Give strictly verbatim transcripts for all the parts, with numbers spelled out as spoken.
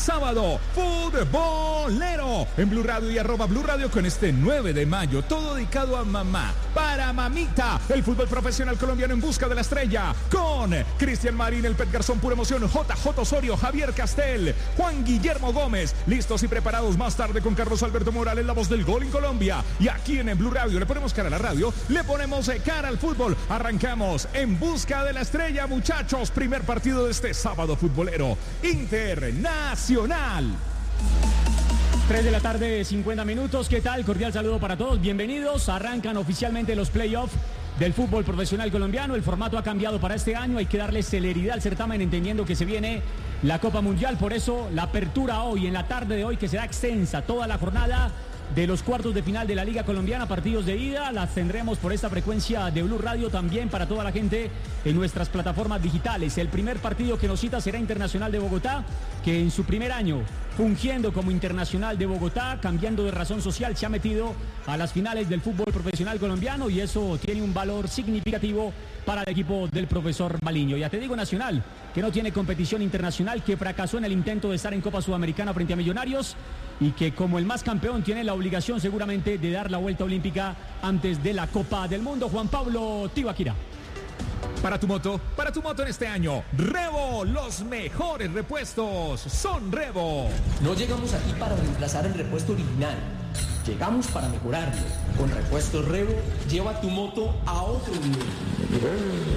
sábado futbolero en Blue Radio y arroba Blue Radio con este nueve de mayo, todo dedicado a mamá, para mamita, el fútbol profesional colombiano en busca de la estrella, con Cristian Marín, el Pet Garzón, pura emoción, J J Osorio, Javier Castel, Juan Guillermo Gómez, listos y preparados más tarde con Carlos Alberto Morales, la voz del gol en Colombia, y aquí en, en Blue Radio le ponemos cara a la radio, le ponemos cara al fútbol, arrancamos en busca de la estrella, muchachos, primer partido de este sábado futbolero internacional. tres de la tarde, cincuenta minutos. ¿Qué tal? Cordial saludo para todos. Bienvenidos. Arrancan oficialmente los playoffs del fútbol profesional colombiano. El formato ha cambiado para este año. Hay que darle celeridad al certamen entendiendo que se viene la Copa Mundial. Por eso la apertura hoy, en la tarde de hoy, que será extensa toda la jornada de los cuartos de final de la Liga Colombiana, partidos de ida, las tendremos por esta frecuencia de Blue Radio, también para toda la gente en nuestras plataformas digitales. El primer partido que nos cita será Internacional de Bogotá, que en su primer año fungiendo como Internacional de Bogotá, cambiando de razón social, se ha metido a las finales del fútbol profesional colombiano y eso tiene un valor significativo para el equipo del profesor Baliño. Ya te digo, Nacional, que no tiene competición internacional, que fracasó en el intento de estar en Copa Sudamericana frente a Millonarios y que como el más campeón tiene la obligación seguramente de dar la vuelta olímpica antes de la Copa del Mundo. Juan Pablo Tibaquira. Para tu moto, para tu moto en este año, Revo, los mejores repuestos son Revo. No llegamos aquí para reemplazar el repuesto original, llegamos para mejorarlo. Con repuestos Revo, lleva tu moto a otro nivel.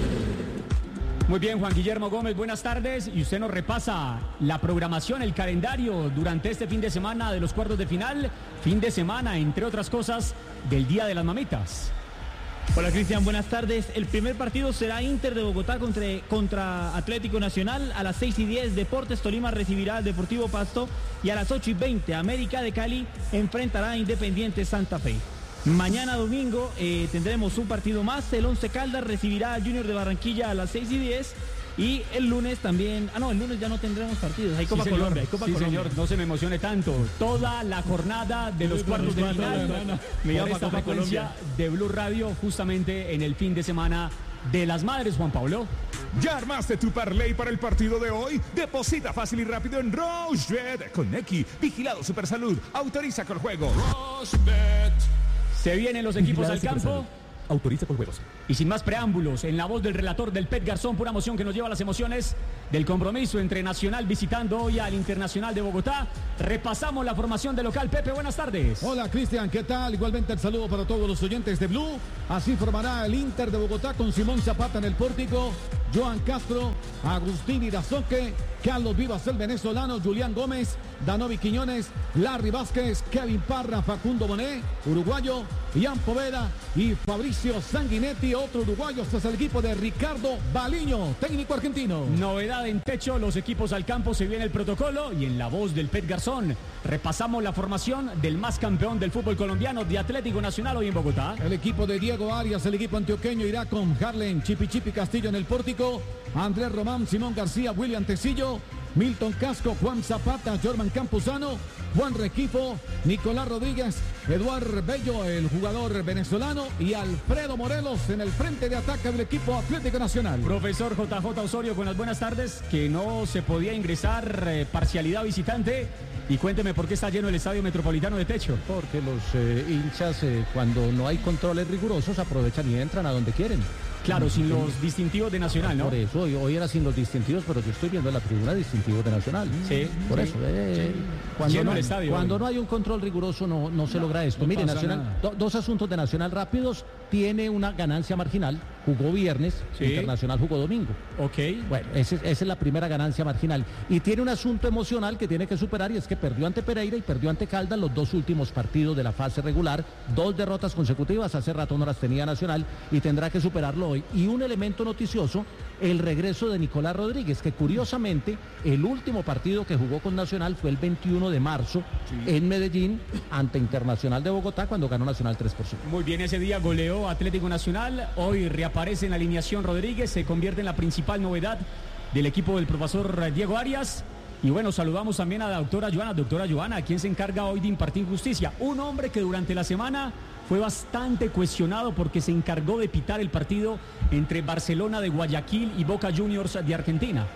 Muy bien, Juan Guillermo Gómez, buenas tardes. Y usted nos repasa la programación, el calendario durante este fin de semana de los cuartos de final. Fin de semana, entre otras cosas, del Día de las Mamitas. Hola Cristian, buenas tardes. El primer partido será Inter de Bogotá contra, contra Atlético Nacional. A las seis y diez, Deportes Tolima recibirá al Deportivo Pasto. Y a las ocho y veinte, América de Cali enfrentará a Independiente Santa Fe. Mañana domingo eh, tendremos un partido más. El Once Caldas recibirá al Junior de Barranquilla a las seis y diez. Y el lunes también, ah no, el lunes ya no tendremos partidos, hay Copa sí, Colombia, hay Copa sí, Colombia. Señor, no se me emocione tanto. Toda la jornada de los cuartos de final me llama esta frecuencia de Blue Radio justamente en el fin de semana de las madres, Juan Pablo. ¿Ya armaste tu parlay para el partido de hoy? Deposita fácil y rápido en Rochebet con X, vigilado Supersalud, autoriza con juego. Rochebet. Se vienen los equipos al campo. Autoriza con juegos. Y sin más preámbulos, en la voz del relator del Pet Garzón, pura emoción que nos lleva a las emociones del compromiso entre Nacional visitando hoy al Internacional de Bogotá. Repasamos la formación de local. Pepe, buenas tardes. Hola Cristian, ¿qué tal? Igualmente el saludo para todos los oyentes de Blue. Así formará el Inter de Bogotá con Simón Zapata en el pórtico, Joan Castro, Agustín Irazoque, Carlos Vivas el venezolano, Julián Gómez, Danovi Quiñones, Larry Vázquez, Kevin Parra, Facundo Bonet, uruguayo, Ian Poveda y Fabricio Sanguinetti, otro uruguayo. Este es el equipo de Ricardo Baliño, técnico argentino. Novedad en techo, los equipos al campo, se viene el protocolo y en la voz del Pet Garzón repasamos la formación del más campeón del fútbol colombiano de Atlético Nacional hoy en Bogotá. El equipo de Diego Arias, el equipo antioqueño, irá con Harlen, Chipi Chipi Castillo en el pórtico, Andrés Román, Simón García, William Tecillo, Milton Casco, Juan Zapata, Jorman Campuzano, Juan Requifo, Nicolás Rodríguez, Eduardo Bello, el jugador venezolano, y Alfredo Morelos en el frente de ataque del equipo Atlético Nacional. Profesor J J Osorio, con las buenas tardes, que no se podía ingresar, eh, parcialidad visitante. Y cuénteme por qué está lleno el Estadio Metropolitano de techo. Porque los eh, hinchas, eh, cuando no hay controles rigurosos, aprovechan y entran a donde quieren. Claro, sin los distintivos de Nacional, ¿no? Por eso, hoy, hoy era sin los distintivos, pero yo estoy viendo la tribuna distintivos de Nacional. Sí. Por sí. eso, eh, sí. cuando, no, el estadio, cuando no hay un control riguroso no, no se no, logra esto. No Mire, Nacional, do, dos asuntos de Nacional rápidos. Tiene una ganancia marginal, jugó viernes, sí. Internacional jugó domingo. Ok. Bueno, ese, esa es la primera ganancia marginal. Y tiene un asunto emocional que tiene que superar, y es que perdió ante Pereira y perdió ante Caldas los dos últimos partidos de la fase regular. Dos derrotas consecutivas, hace rato no las tenía Nacional y tendrá que superarlo hoy. Y un elemento noticioso, el regreso de Nicolás Rodríguez, que curiosamente el último partido que jugó con Nacional fue el veintiuno de marzo sí. en Medellín ante Internacional de Bogotá, cuando ganó Nacional tres por cero. Muy bien, ese día goleó Atlético Nacional, hoy reaparece en la alineación Rodríguez, se convierte en la principal novedad del equipo del profesor Diego Arias. Y bueno, saludamos también a la doctora Joana. Doctora Joana, ¿quién se encarga hoy de impartir justicia? Un hombre que durante la semana fue bastante cuestionado porque se encargó de pitar el partido entre Barcelona de Guayaquil y Boca Juniors de Argentina.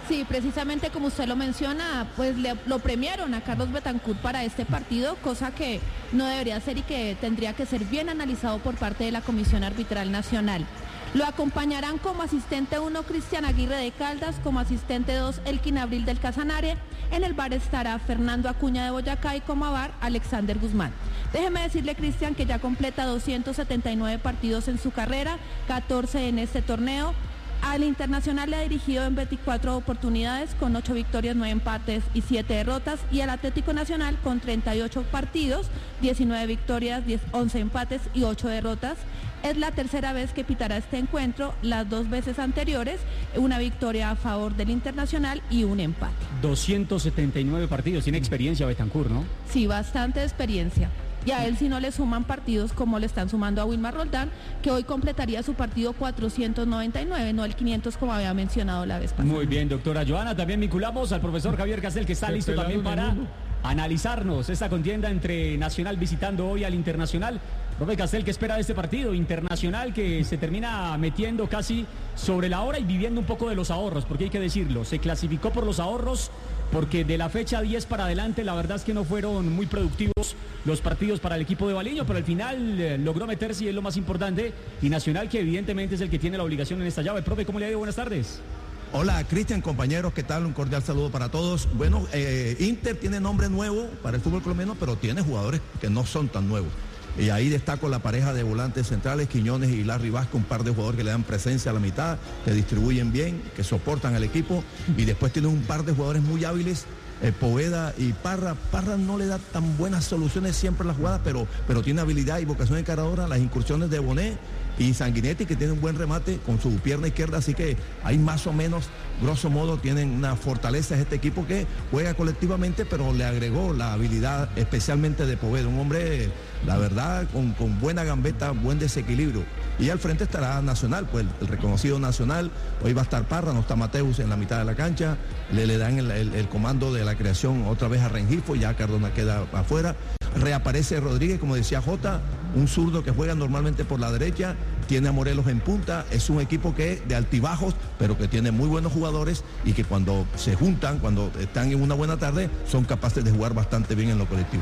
Sí, precisamente como usted lo menciona, pues le, lo premiaron a Carlos Betancourt para este partido, cosa que no debería ser y que tendría que ser bien analizado por parte de la Comisión Arbitral Nacional. Lo acompañarán como asistente uno Cristian Aguirre de Caldas, como asistente dos Elkin Abril del Casanare. En el bar estará Fernando Acuña de Boyacá y como bar Alexander Guzmán. Déjeme decirle, Cristian, que ya completa doscientos setenta y nueve partidos en su carrera, catorce en este torneo. Al Internacional le ha dirigido en veinticuatro oportunidades con ocho victorias, nueve empates y siete derrotas, y al Atlético Nacional con treinta y ocho partidos, diecinueve victorias, diez, once empates y ocho derrotas. Es la tercera vez que pitará este encuentro, las dos veces anteriores, una victoria a favor del Internacional y un empate. doscientos setenta y nueve partidos, tiene experiencia Betancourt, ¿no? Sí, bastante experiencia. Y a él si no le suman partidos como le están sumando a Wilmar Roldán, que hoy completaría su partido cuatrocientos noventa y nueve, no el quinientos como había mencionado la vez pasada. Muy bien, doctora Joana, también vinculamos al profesor Javier Castel, que está listo también para analizarnos esta contienda entre Nacional visitando hoy al Internacional. Profe Castel, ¿qué espera de este partido? Internacional que se termina metiendo casi sobre la hora y viviendo un poco de los ahorros, porque hay que decirlo, se clasificó por los ahorros, porque de la fecha diez para adelante la verdad es que no fueron muy productivos los partidos para el equipo de Baliño, pero al final eh, logró meterse y es lo más importante, y Nacional que evidentemente es el que tiene la obligación en esta llave. Profe, ¿cómo le ha ido? Buenas tardes. Hola Cristian, compañeros, ¿qué tal? Un cordial saludo para todos. Bueno, eh, Inter tiene nombre nuevo para el fútbol colombiano, pero tiene jugadores que no son tan nuevos. Y ahí destaco la pareja de volantes centrales, Quiñones y Larry Vázquez, un par de jugadores que le dan presencia a la mitad, que distribuyen bien, que soportan al equipo. Y después tiene un par de jugadores muy hábiles, eh, Poveda y Parra. Parra no le da tan buenas soluciones siempre a las jugadas, pero, pero tiene habilidad y vocación encaradora. Las incursiones de Bonet y Sanguinetti, que tiene un buen remate con su pierna izquierda, así que hay más o menos, grosso modo, tienen una fortaleza este equipo que juega colectivamente, pero le agregó la habilidad especialmente de Poveda, un hombre, la verdad, con, con buena gambeta, buen desequilibrio. Y al frente estará Nacional, pues el, el reconocido Nacional. Hoy va a estar Parra, no está Mateus en la mitad de la cancha, le, le dan el, el, el comando de la creación otra vez a Rengifo, ya Cardona queda afuera. Reaparece Rodríguez, como decía Jota, un zurdo que juega normalmente por la derecha, tiene a Morelos en punta, es un equipo que de altibajos, pero que tiene muy buenos jugadores y que cuando se juntan, cuando están en una buena tarde, son capaces de jugar bastante bien en lo colectivo.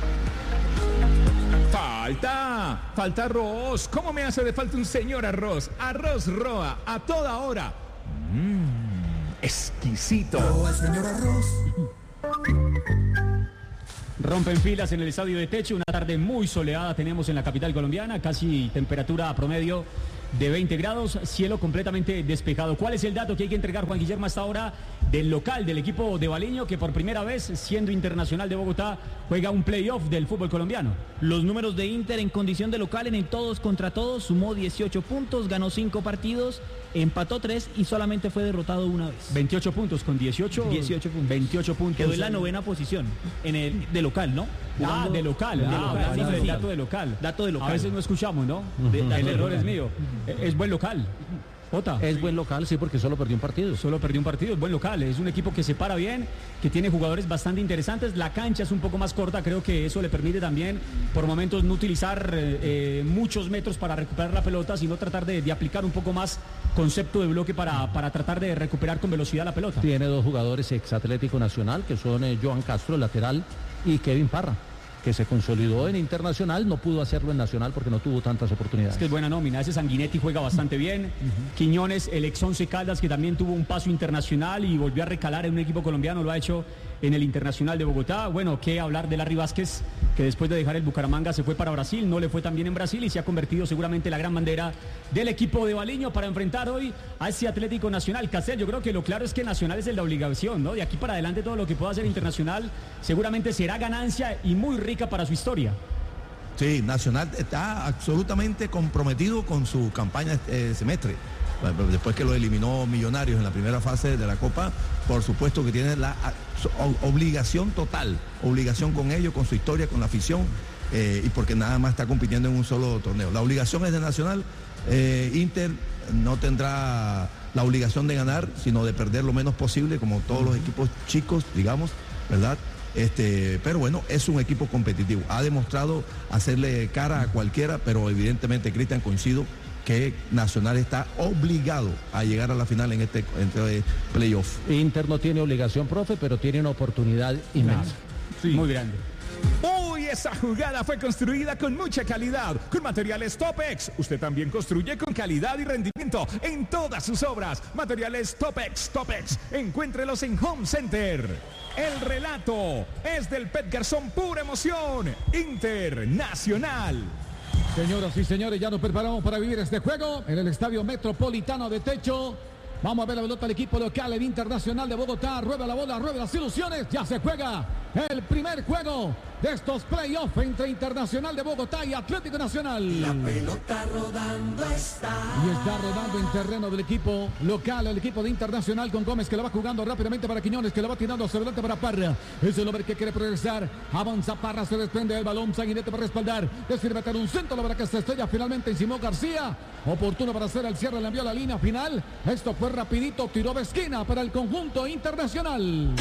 Falta, falta arroz. ¿Cómo me hace de falta un señor arroz? Arroz Roa, a toda hora. Mmm, exquisito. Roa, señor arroz. Rompen filas en el estadio de Techo, una tarde muy soleada tenemos en la capital colombiana, casi temperatura promedio de veinte grados, cielo completamente despejado. ¿Cuál es el dato que hay que entregar, Juan Guillermo, hasta ahora del local del equipo de Baliño, que por primera vez, siendo Internacional de Bogotá, juega un playoff del fútbol colombiano? Los números de Inter en condición de local en el todos contra todos, sumó dieciocho puntos, ganó cinco partidos, empató tres y solamente fue derrotado una vez. veintiocho puntos con dieciocho. dieciocho puntos. veintiocho puntos. Quedó en la novena posición en el de local, ¿no? Ah, Jugando, de local. de Ah, local, hablando sí, del sí. dato de local. Dato de local. A veces no escuchamos, ¿no? Uh-huh. De, el dato de error local. es mío. Es buen local. Jota. Es buen local, sí, porque solo perdió un partido. Solo perdió un partido, es buen local, es un equipo que se para bien, que tiene jugadores bastante interesantes, la cancha es un poco más corta, creo que eso le permite también por momentos no utilizar eh, muchos metros para recuperar la pelota, sino tratar de, de aplicar un poco más concepto de bloque para, para tratar de recuperar con velocidad la pelota. Tiene dos jugadores ex Atlético Nacional, que son eh, Joan Castro, el lateral, y Kevin Parra, que se consolidó en Internacional, no pudo hacerlo en Nacional porque no tuvo tantas oportunidades. Es que es buena nómina, ese Sanguinetti juega bastante bien, uh-huh. Quiñones, el ex Once Caldas, que también tuvo un paso internacional y volvió a recalar en un equipo colombiano, lo ha hecho en el Internacional de Bogotá. Bueno, qué hablar de Larry Vázquez, que después de dejar el Bucaramanga se fue para Brasil, no le fue tan bien en Brasil y se ha convertido seguramente en la gran bandera del equipo de Baliño para enfrentar hoy a ese Atlético Nacional. Castel, yo creo que lo claro es que Nacional es el de obligación, ¿no? De aquí para adelante todo lo que pueda hacer Internacional seguramente será ganancia y muy rica para su historia. Sí, Nacional está absolutamente comprometido con su campaña este semestre. Después que lo eliminó Millonarios en la primera fase de la Copa, por supuesto que tiene la obligación total, obligación con ellos, con su historia, con la afición, eh, y porque nada más está compitiendo en un solo torneo. La obligación es de Nacional, eh, Inter no tendrá la obligación de ganar, sino de perder lo menos posible, como todos los equipos chicos, digamos, ¿verdad? Este, pero bueno, es un equipo competitivo, ha demostrado hacerle cara a cualquiera, pero evidentemente, Cristian, coincido que Nacional está obligado a llegar a la final en este, en este playoff. Inter no tiene obligación, profe, pero tiene una oportunidad inmensa. Sí. Muy grande. Uy, esa jugada fue construida con mucha calidad, con materiales Topex. Usted también construye con calidad y rendimiento en todas sus obras. Materiales Topex, Topex. Encuéntrelos en Home Center. El relato es del Pet Garzón, pura emoción. Internacional. Señoras y señores, ya nos preparamos para vivir este juego en el Estadio Metropolitano de Techo. Vamos a ver la pelota al equipo local, el Internacional de Bogotá. Rueda la bola, rueda las ilusiones. Ya se juega el primer juego de estos playoffs entre Internacional de Bogotá y Atlético Nacional. La pelota rodando está. Y está rodando en terreno del equipo local, el equipo de Internacional, con Gómez que la va jugando rápidamente para Quiñones, que la va tirando hacia adelante para Parra. Es el hombre que quiere progresar. Avanza Parra, se desprende del balón. Sanguinete para respaldar. Decide meter un centro, la verdad que se estrella finalmente en Simón García. Oportuno para hacer el cierre, le envió a la línea final. Esto fue rapidito, tiró de esquina para el conjunto Internacional.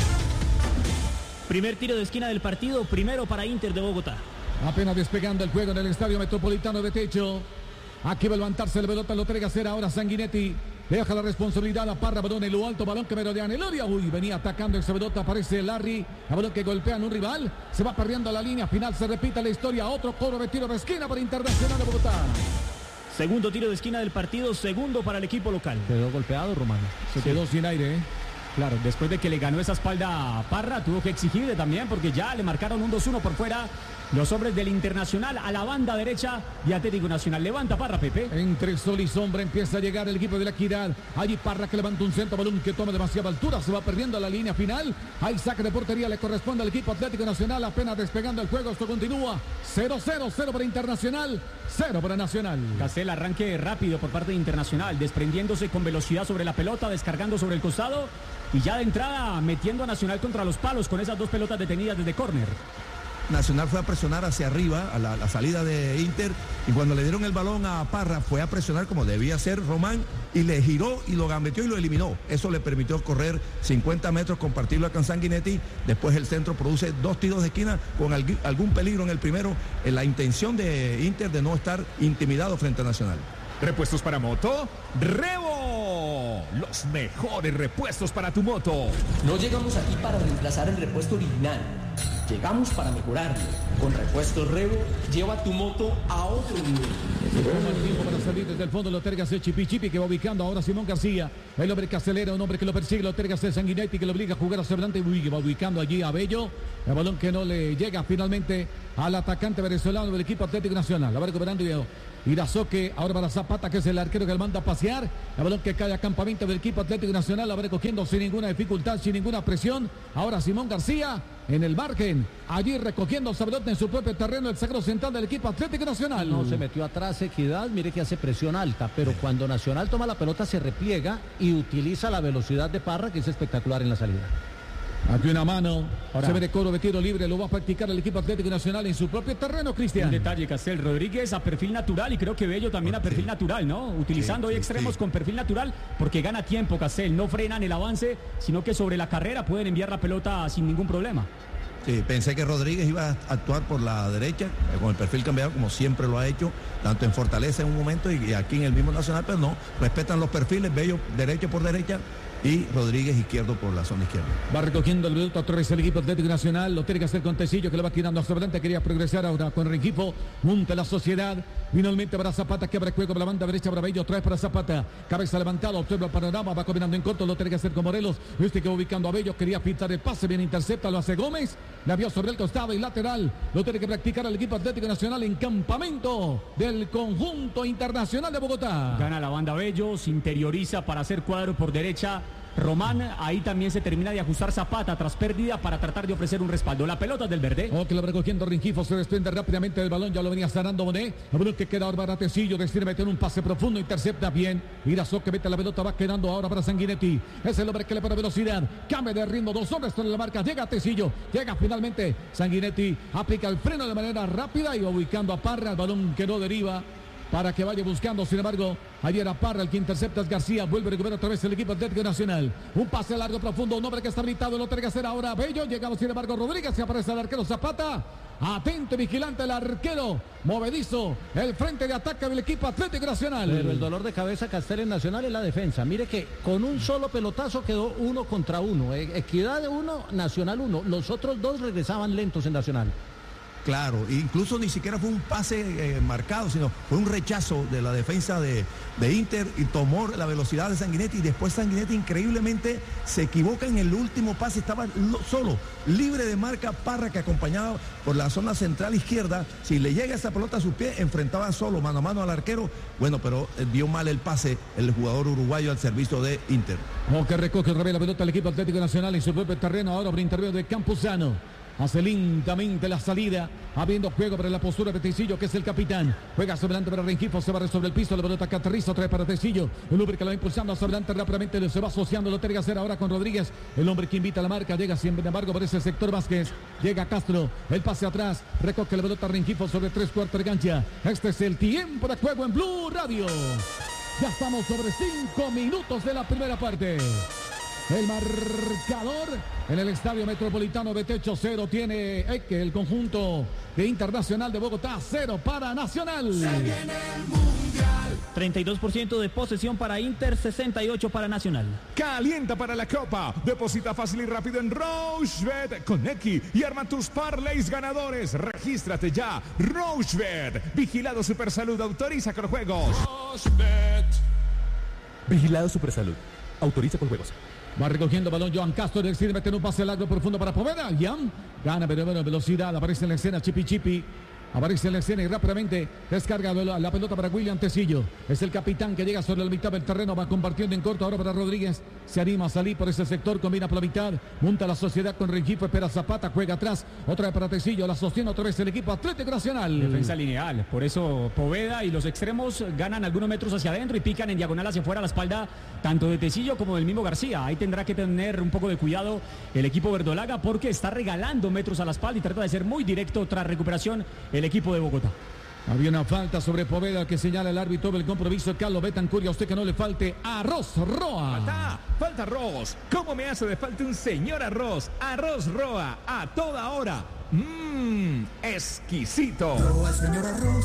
Primer tiro de esquina del partido, primero para Inter de Bogotá. Apenas despegando el juego en el Estadio Metropolitano de Techo. Aquí va a levantarse la pelota, lo entrega a hacer ahora Sanguinetti. Deja la responsabilidad a Parra, balón en lo alto, balón que merodea Eloria. Uy, venía atacando esa pelota, aparece Larry. A balón que golpea a un rival. Se va perdiendo la línea final, se repite la historia. Otro cobro de tiro de esquina para Internacional de Bogotá. Segundo tiro de esquina del partido, segundo para el equipo local. Quedó golpeado, Romano. Se quedó sin aire, ¿eh? Claro, después de que le ganó esa espalda a Parra, tuvo que exigirle también porque ya le marcaron un dos uno por fuera los hombres del Internacional a la banda derecha de Atlético Nacional. Levanta Parra, Pepe. Entre sol y sombra empieza a llegar el equipo de la Equidad. Allí Parra que levanta un centro, balón que toma demasiada altura, se va perdiendo la línea final. Hay saque de portería, le corresponde al equipo Atlético Nacional, apenas despegando el juego. Esto continúa cero cero, cero para Internacional, cero para Nacional. Castel, arranque rápido por parte de Internacional, desprendiéndose con velocidad sobre la pelota, descargando sobre el costado y ya de entrada metiendo a Nacional contra los palos con esas dos pelotas detenidas desde córner. Nacional fue a presionar hacia arriba a la, la salida de Inter, y cuando le dieron el balón a Parra fue a presionar como debía ser Román, y le giró y lo gambeteó y lo eliminó. Eso le permitió correr cincuenta metros, compartirlo con Sanguinetti. Después el centro produce dos tiros de esquina con al, algún peligro en el primero, en la intención de Inter de no estar intimidado frente a Nacional. Repuestos para moto, Revo. Los mejores repuestos para tu moto. No llegamos aquí para reemplazar el repuesto original. Llegamos para mejorarlo. Con Repuestos Revo, lleva tu moto a otro nivel. Toma el tiempo para salir desde el fondo, lo terga hacia Chipi Chipi, que va ubicando ahora Simón García. El hombre que acelera, un hombre que lo persigue, lo terga hacia Sanguinetti, que lo obliga a jugar hacia adelante. Uy, que va ubicando allí a Bello. El balón que no le llega finalmente al atacante venezolano del equipo Atlético Nacional. La va recuperando Irazoque, ahora para Zapata, que es el arquero que le manda a pasear. El balón que cae a campamento del equipo Atlético Nacional, la va recogiendo sin ninguna dificultad, sin ninguna presión. Ahora Simón García en el margen, allí recogiendo esa pelota en su propio terreno, el sagro central del equipo Atlético Nacional. No se metió atrás, Equidad, mire que hace presión alta, pero cuando Nacional toma la pelota se repliega y utiliza la velocidad de Parra, que es espectacular en la salida. Aquí una mano, ahora se ve de coro de tiro libre, lo va a practicar el equipo Atlético Nacional en su propio terreno, Cristian. Un detalle, Castel, Rodríguez a perfil natural y creo que Bello también a perfil natural, ¿no? Utilizando sí, hoy sí, extremos sí. con perfil natural porque gana tiempo, Castel, no frenan el avance, sino que sobre la carrera pueden enviar la pelota sin ningún problema. Sí, pensé que Rodríguez iba a actuar por la derecha, eh, con el perfil cambiado, como siempre lo ha hecho, tanto en Fortaleza en un momento y, y aquí en el mismo Nacional, pero no, respetan los perfiles, Bello derecho por derecha y Rodríguez izquierdo por la zona izquierda. Va recogiendo el minuto tres el equipo Atlético Nacional, lo tiene que hacer con Tecillo, que le va tirando hacia adelante, quería progresar ahora con Rengifo, monta la sociedad, finalmente para Zapata, que abre juego para la banda derecha para Bello, otra vez para Zapata, cabeza levantada, observa el panorama, va combinando en corto, lo tiene que hacer con Morelos, este que va ubicando a Bello, quería pintar el pase, bien intercepta, lo hace Gómez, la vio sobre el costado y lateral, lo tiene que practicar el equipo Atlético Nacional en campamento del conjunto Internacional de Bogotá. Gana la banda Bello, se interioriza para hacer cuadro por derecha Román, ahí también se termina de ajustar Zapata tras pérdida para tratar de ofrecer un respaldo. La pelota del verde. Oh, que lo va recogiendo Rengifo, se desprende rápidamente del balón, ya lo venía sanando Bonet. El balón que queda ahora para Tecillo, decide meter un pase profundo, intercepta bien. Irazo que mete la pelota, va quedando ahora para Sanguinetti. Es el hombre que le pone velocidad, cambia de ritmo, dos hombres sobre la marca, llega Tecillo, llega finalmente Sanguinetti, aplica el freno de manera rápida y va ubicando a Parra, el balón que no deriva. para que vaya buscando. Sin embargo, ayer a Parra, el que intercepta es García. Vuelve a recuperar otra vez el equipo Atlético Nacional. Un pase largo, profundo. Un hombre que está habilitado. Lo tiene que hacer ahora Bello. Llegamos, sin embargo, Rodríguez. Que aparece el arquero Zapata. Atento y vigilante el arquero. Movedizo. El frente de ataque del equipo Atlético Nacional. Pero el dolor de cabeza Castel en Nacional es la defensa. Mire que con un solo pelotazo quedó uno contra uno. Equidad de uno, Nacional uno. Los otros dos regresaban lentos en Nacional. Claro, incluso ni siquiera fue un pase eh, marcado, sino fue un rechazo de la defensa de, de Inter y tomó la velocidad de Sanguinetti y después Sanguinetti increíblemente se equivoca en el último pase, estaba lo, solo, libre de marca. Parra, que acompañaba por la zona central izquierda, si le llega esa pelota a sus pies, enfrentaba solo, mano a mano al arquero, bueno, pero eh, dio mal el pase el jugador uruguayo al servicio de Inter. Oh, que recoge otra vez la pelota el equipo Atlético Nacional en su propio terreno, ahora por intermedio de Campuzano. Hace lentamente la salida, habiendo juego para la postura de Tecillo, que es el capitán. Juega hacia adelante para Rengifo, se barre sobre el piso, la pelota que aterriza, trae para Tecillo. El hombre que lo va impulsando hacia adelante rápidamente, se va asociando, lo tiene que hacer ahora con Rodríguez. El hombre que invita a la marca, llega sin embargo por ese sector Vázquez. Llega Castro, el pase atrás, recoge la pelota Rengifo sobre tres cuartos de cancha. Este es el tiempo de juego en Blue Radio. Ya estamos sobre cinco minutos de la primera parte. El marcador en el Estadio Metropolitano de Techo, cero tiene Eque, el conjunto de Internacional de Bogotá, cero para Nacional. Se viene el Mundial. treinta y dos por ciento de posesión para Inter, sesenta y ocho por ciento para Nacional. Calienta para la Copa. Deposita fácil y rápido en Rochebet con X y arma tus parlays ganadores. Regístrate ya. Rochebet. Vigilado Supersalud. Autoriza con juegos. Rochebet. Vigilado Supersalud. Autoriza con juegos. Va recogiendo balón Joan Castro, decide meter un pase largo profundo para Poveda. Jan gana, pero bueno, velocidad, aparece en la escena Chipi Chipi. Aparece en la escena y rápidamente descarga la, la pelota para William Tecillo. Es el capitán que llega sobre la mitad del terreno, va compartiendo en corto ahora para Rodríguez. Se anima a salir por ese sector, combina por la mitad, monta la sociedad con Rengifo, espera Zapata, juega atrás, otra vez para Tecillo, la sostiene otra vez el equipo Atlético Nacional. Defensa lineal, por eso Poveda y los extremos ganan algunos metros hacia adentro y pican en diagonal hacia afuera a la espalda tanto de Tecillo como del mismo García. Ahí tendrá que tener un poco de cuidado el equipo verdolaga porque está regalando metros a la espalda y trata de ser muy directo tras recuperación el equipo de Bogotá. Había una falta sobre Poveda que señala el árbitro del compromiso. Carlos Betancur, a usted que no le falte arroz Roa. Falta, falta arroz. ¿Cómo me hace de falta un señor arroz? Arroz Roa, a toda hora. Mmm, exquisito. Roa, señor arroz.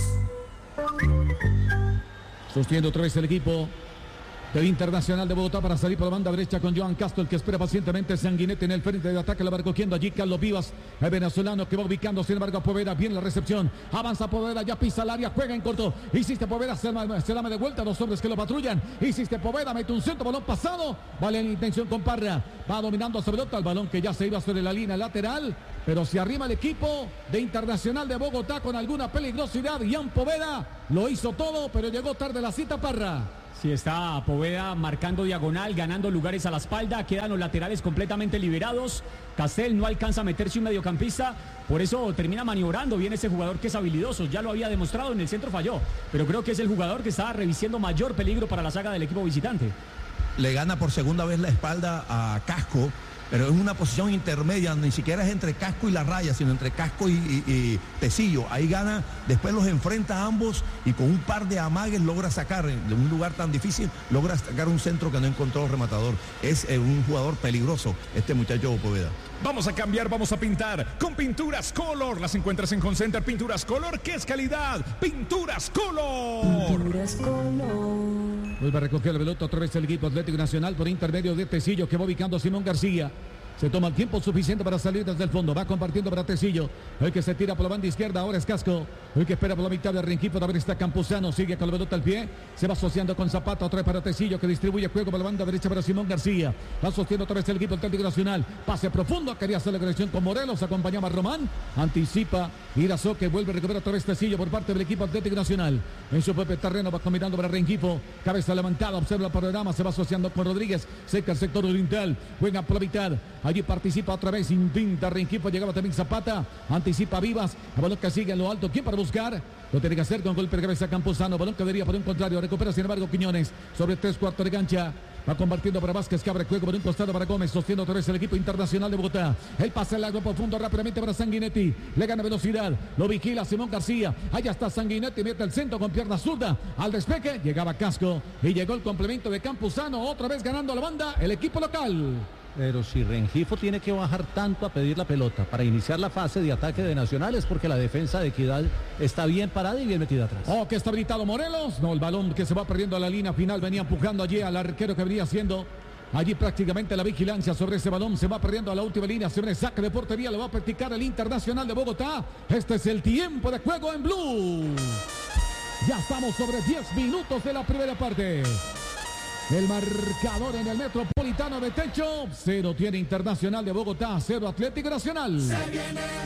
Sostiene otra vez el equipo del Internacional de Bogotá para salir por la banda derecha con Joan Castro, el que espera pacientemente Sanguinetti en el frente de ataque, la va recogiendo allí Carlos Vivas, el venezolano que va ubicando, sin embargo, a Poveda, viene la recepción, avanza Poveda, ya pisa el área, juega en corto, hiciste Poveda, se dame de vuelta, dos hombres que lo patrullan, hiciste Poveda, mete un centro, balón pasado, vale la intención con Parra, va dominando sobre pelota, el balón que ya se iba sobre la línea lateral, pero se arrima el equipo de Internacional de Bogotá con alguna peligrosidad. Ian Poveda lo hizo todo, pero llegó tarde la cita Parra. Sí, está Poveda marcando diagonal, ganando lugares a la espalda, quedan los laterales completamente liberados. Castel no alcanza a meterse un mediocampista, por eso termina maniobrando bien ese jugador que es habilidoso, ya lo había demostrado, en el centro falló, pero creo que es el jugador que está revistiendo mayor peligro para la saga del equipo visitante. Le gana por segunda vez la espalda a Casco, pero es una posición intermedia, ni siquiera es entre Casco y la raya, sino entre Casco y, y, y Tecillo. Ahí gana, después los enfrenta a ambos y con un par de amagues logra sacar, de un lugar tan difícil, logra sacar un centro que no encontró el rematador. Es eh, un jugador peligroso, este muchacho Poveda. Vamos a cambiar, vamos a pintar con Pinturas Color. Las encuentras en Concenter. Pinturas Color, ¿qué es calidad? Pinturas Color. Pinturas Color. Vuelve a recoger la pelota otra vez el equipo Atlético Nacional por intermedio de Tecillo, que va ubicando a Simón García. Se toma el tiempo suficiente para salir desde el fondo. Va compartiendo para Tecillo. El que se tira por la banda izquierda ahora es Casco. El que espera por la mitad de Rengifo. También está Campuzano. Sigue con la pelota al pie. Se va asociando con Zapata. Otra vez para Tecillo, que distribuye juego por la banda derecha para Simón García. Va sosteniendo otra vez el equipo Atlético Nacional. Pase profundo. Quería hacer la conexión con Morelos. Acompañaba a Román. Anticipa. Irazoque vuelve a recuperar otra vez Tecillo por parte del equipo Atlético Nacional. En su propio terreno va combinando para Rengifo. Cabeza levantada. Observa el panorama. Se va asociando con Rodríguez. Cerca el sector oriental. Juega por la mitad. Allí participa otra vez, intenta Rengifo, llegaba también Zapata, anticipa Vivas, el balón que sigue en lo alto, ¿quién para buscar? Lo tiene que hacer con golpe de cabeza Campuzano, balón que debería por un contrario, recupera sin embargo Quiñones, sobre tres cuartos de cancha, Va compartiendo para Vázquez, que abre juego por un costado para Gómez. Sostiene otra vez el equipo Internacional de Bogotá. El pase largo profundo rápidamente para Sanguinetti. Le gana velocidad. Lo vigila Simón García. Allá está Sanguinetti. Mete el centro con pierna zurda. Al despegue llegaba Casco. Y llegó el complemento de Campuzano. Otra vez ganando la banda el equipo local. Pero si Rengifo tiene que bajar tanto a pedir la pelota para iniciar la fase de ataque de Nacional es porque la defensa de Equidad está bien parada y bien metida atrás. Oh, que está habilitado Morelos. No, el balón que se va perdiendo a la línea final. Venía empujando allí al arquero que venía haciendo allí prácticamente la vigilancia sobre ese balón. Se va perdiendo a la última línea. Se viene saque de portería. Lo va a practicar el Internacional de Bogotá. Este es el tiempo de juego en Blue. Ya estamos sobre diez minutos de la primera parte. El marcador en el Metropolitano de Techo. Cero tiene Internacional de Bogotá, cero Atlético Nacional. Se viene el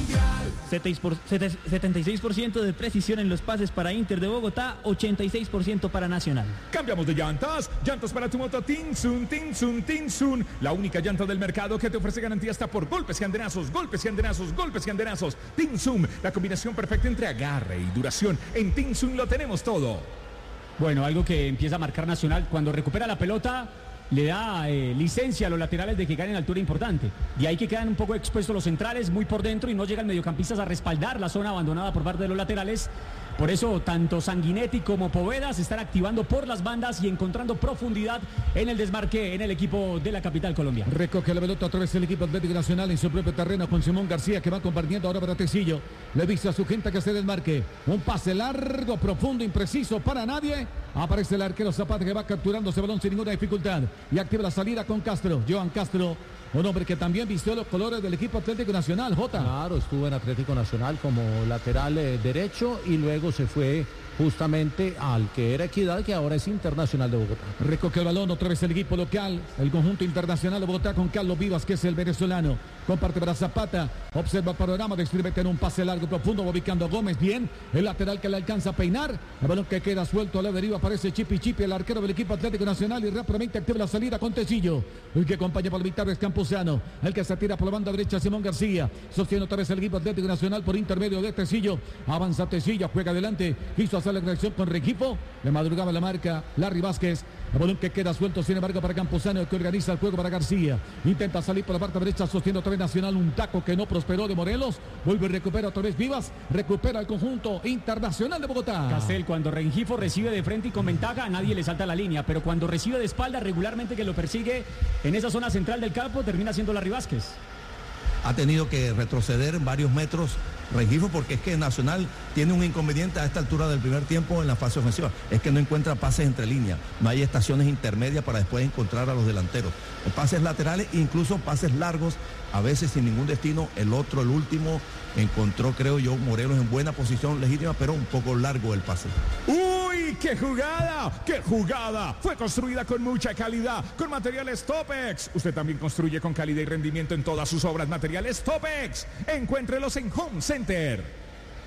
Mundial. setenta y seis por ciento de precisión en los pases para Inter de Bogotá, ochenta y seis por ciento para Nacional. Cambiamos de llantas. Llantas para tu moto Tinsun, Tinsun, Tinsun. La única llanta del mercado que te ofrece garantía hasta por golpes y andenazos, golpes y andenazos, golpes y andenazos. Tinsun, la combinación perfecta entre agarre y duración. En Tinsun lo tenemos todo. Bueno, algo que empieza a marcar Nacional, cuando recupera la pelota, le da eh, licencia a los laterales de que ganen altura importante. Y ahí que quedan un poco expuestos los centrales, muy por dentro, y no llegan mediocampistas a respaldar la zona abandonada por parte de los laterales. Por eso, tanto Sanguinetti como Poveda se están activando por las bandas y encontrando profundidad en el desmarque en el equipo de la capital colombiana. Recoge la pelota otra vez el equipo Atlético Nacional en su propio terreno con Simón García, que va compartiendo ahora para Tecillo. Le dice a su gente que se desmarque. Un pase largo, profundo, impreciso para nadie. Aparece el arquero Zapata, que va capturando ese balón sin ninguna dificultad. Y activa la salida con Castro. Johan Castro. Un hombre que también vistió los colores del equipo Atlético Nacional, Jota. Claro, estuvo en Atlético Nacional como lateral eh, derecho y luego se fue justamente al que era Equidad, que ahora es Internacional de Bogotá. Recoge el balón otra vez el equipo local, el conjunto Internacional de Bogotá con Carlos Vivas, que es el venezolano. Comparte para Zapata, observa el panorama, distribuye en un pase largo profundo, ubicando a Gómez bien, el lateral que le alcanza a peinar, el balón que queda suelto a la deriva, aparece Chipi Chipi, el arquero del equipo Atlético Nacional, y rápidamente activa la salida con Tecillo, el que acompaña para evitar es Campuzano, el que se tira por la banda derecha Simón García, sostiene otra vez el equipo Atlético Nacional por intermedio de Tecillo, avanza Tecillo, juega adelante, quiso hacer la reacción con Rengifo, le madrugaba la marca Larry Vázquez, el balón que queda suelto sin embargo para Campuzano, que organiza el juego para García, intenta salir por la parte derecha, sostiene otra vez Nacional, un taco que no prosperó de Morelos, vuelve y recupera otra vez Vivas, recupera el conjunto Internacional de Bogotá. Castel, cuando Rengifo recibe de frente y con ventaja, a nadie le salta la línea, pero cuando recibe de espalda regularmente, que lo persigue en esa zona central del campo, termina siendo Larry Vázquez. Ha tenido que retroceder varios metros Rengifo, porque es que Nacional tiene un inconveniente a esta altura del primer tiempo en la fase ofensiva, es que no encuentra pases entre líneas, no hay estaciones intermedias para después encontrar a los delanteros, pases laterales, incluso pases largos, a veces sin ningún destino. El otro, el último, encontró, creo yo, Morelos en buena posición legítima, pero un poco largo el pase. ¡Uy, qué jugada! ¡Qué jugada! Fue construida con mucha calidad, con materiales Topex. Usted también construye con calidad y rendimiento en todas sus obras. Materiales Topex. Encuéntrelos en Home Center.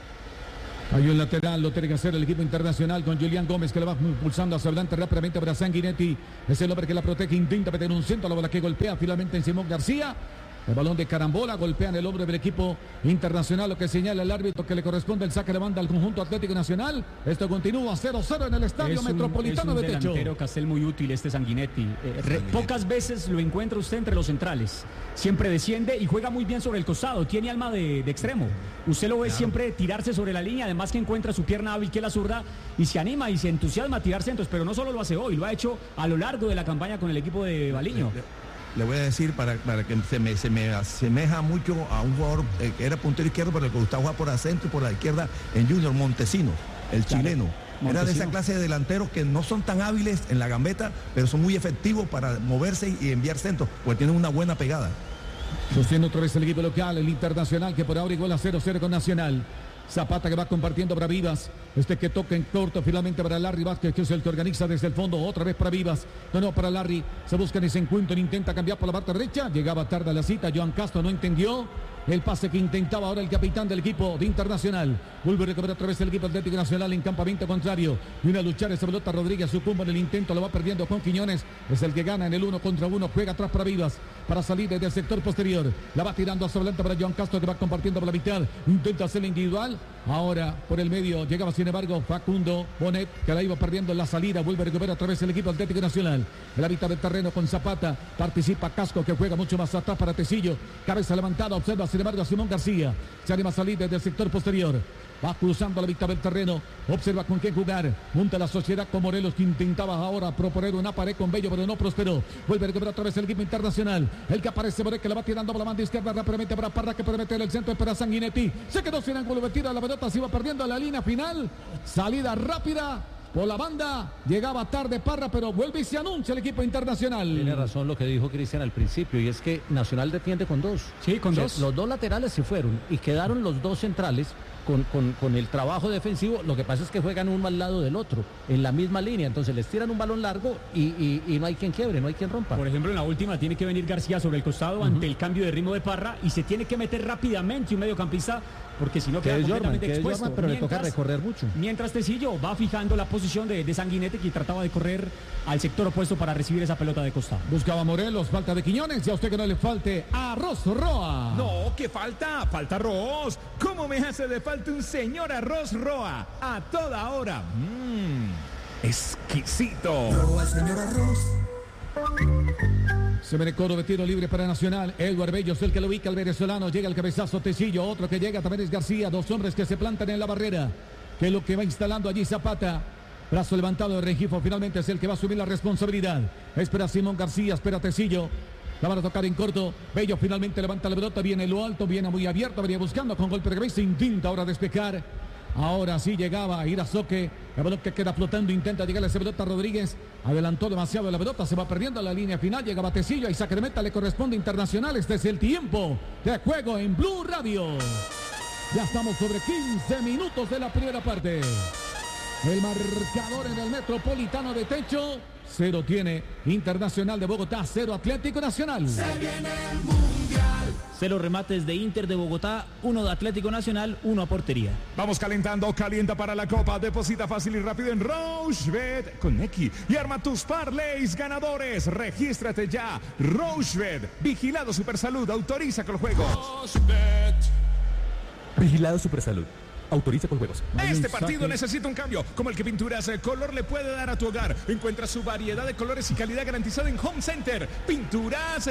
Hay un lateral, lo tiene que hacer el equipo Internacional con Julián Gómez, que le va pulsando hacia adelante rápidamente para Sanguinetti. Es el hombre que la protege, intenta meter un centro, la bola que golpea finalmente en Simón García. El balón de carambola golpea en el hombre del equipo Internacional, lo que señala el árbitro que le corresponde el saque de banda al conjunto Atlético Nacional. Esto continúa cero cero en el Estadio es Metropolitano un, es un de Techo. delantero, Castel, muy útil este Sanguinetti. Eh, re, pocas veces lo encuentra usted entre los centrales. Siempre desciende y juega muy bien sobre el costado. Tiene alma de, de extremo. Usted lo ve claro. Siempre tirarse sobre la línea, además que encuentra su pierna hábil, que es la zurda, y se anima y se entusiasma a tirar centros, pero no solo lo hace hoy, lo ha hecho a lo largo de la campaña con el equipo de Baliño. Le voy a decir para, para que se me, se me asemeja mucho a un jugador eh, que era puntero izquierdo, pero que gustaba jugar por el centro y por la izquierda en Junior, Montesinos, el claro. chileno. Montesino. Era de esa clase de delanteros que no son tan hábiles en la gambeta, pero son muy efectivos para moverse y enviar centros, porque tienen una buena pegada. Sostiene otra vez el equipo local, el Internacional, que por ahora igual a cero cero con Nacional. Zapata que va compartiendo para Vivas. Este que toca en corto finalmente para Larry Vázquez, que es el que organiza desde el fondo. Otra vez para Vivas. No, no, para Larry. Se busca en ese encuentro. Intenta cambiar por la parte derecha. Llegaba tarde a la cita. Johan Castro no entendió. El pase que intentaba ahora el capitán del equipo de Internacional. Vuelve a recuperar otra vez el equipo Atlético Nacional en campamento contrario. Viene a luchar esa pelota. Rodríguez sucumbe en el intento. Lo va perdiendo con Quiñones. Es el que gana en el uno contra uno. Juega atrás para Vivas. Para salir desde el sector posterior. La va tirando hacia adelante para Joan Castro, que va compartiendo por la mitad. Intenta hacer individual. Ahora por el medio llegaba sin embargo Facundo Bonet, que la iba perdiendo en la salida. Vuelve a recuperar otra vez el equipo Atlético Nacional. El hábitat del terreno con Zapata. Participa Casco, que juega mucho más atrás para Tecillo. Cabeza levantada. Observa sin embargo a Simón García. Se anima a salir desde el sector posterior. Va cruzando la mitad del terreno. Observa con quién jugar. Monta la sociedad con Morelos, que intentaba ahora proponer una pared con Bello, pero no prosperó. Vuelve a recuperar otra vez el equipo Internacional. El que aparece Moret, que la va tirando por la banda izquierda rápidamente para Parra, que puede meter el centro para Sanguinetti. Se quedó sin ángulo metido. La pelota se iba perdiendo la línea final. Salida rápida por la banda. Llegaba tarde Parra, pero vuelve y se anuncia el equipo Internacional. Tiene razón lo que dijo Cristian al principio, y es que Nacional defiende con dos. Sí, con o sea, dos. Los dos laterales se fueron y quedaron los dos centrales con, con, con el trabajo defensivo. Lo que pasa es que juegan uno al lado del otro, en la misma línea. Entonces les tiran un balón largo y, y, y no hay quien quiebre, no hay quien rompa. Por ejemplo, en la última tiene que venir García sobre el costado uh-huh. ante el cambio de ritmo de Parra, y se tiene que meter rápidamente un mediocampista, porque si no queda completamente Jorman, expuesto. Jorman, pero mientras, le toca recorrer mucho. Mientras Tecillo va fijando la posición de, de Sanguinetti, que trataba de correr al sector opuesto para recibir esa pelota de costado. Buscaba Morelos, falta de Quiñones, y a usted que no le falte arroz Roa. No, ¿qué falta? Falta arroz. ¿Cómo me hace de falta un señor arroz Roa? A toda hora. Mmm, exquisito. Roa, señor arroz. Se viene coro de tiro libre para Nacional. Edward Bello es el que lo ubica, el venezolano. Llega el cabezazo Tecillo. Otro que llega también es García. Dos hombres que se plantan en la barrera. Que es lo que va instalando allí Zapata. Brazo levantado de Rengifo. Finalmente es el que va a asumir la responsabilidad. Espera Simón García. Espera Tecillo. La van a tocar en corto. Bello finalmente levanta la pelota. Viene lo alto. Viene muy abierto. Venía buscando con golpe de cabeza. Intenta ahora despejar. Ahora sí llegaba Irazoque. El balón que queda flotando. Intenta llegar a esa pelota Rodríguez. Adelantó demasiado la pelota. Se va perdiendo la línea final. Llegaba Tecillo. Y Sacramento le corresponde Internacional. Este es el tiempo de juego en Blue Radio. Ya estamos sobre quince minutos de la primera parte. El marcador en el Metropolitano de Techo. Cero tiene Internacional de Bogotá. Cero Atlético Nacional. Se viene el Mundial. Cero remates de Inter de Bogotá, uno de Atlético Nacional, uno a portería. Vamos calentando, calienta para la Copa. Deposita fácil y rápido en Rochebet con X y arma tus parlays ganadores. Regístrate ya. Rochebet, vigilado Supersalud, autoriza con el juego. Rochebet. Vigilado Supersalud. Autoriza con juegos. Este partido necesita un cambio, como el que Pinturas Color le puede dar a tu hogar. Encuentra su variedad de colores y calidad garantizada en Home Center. Pinturas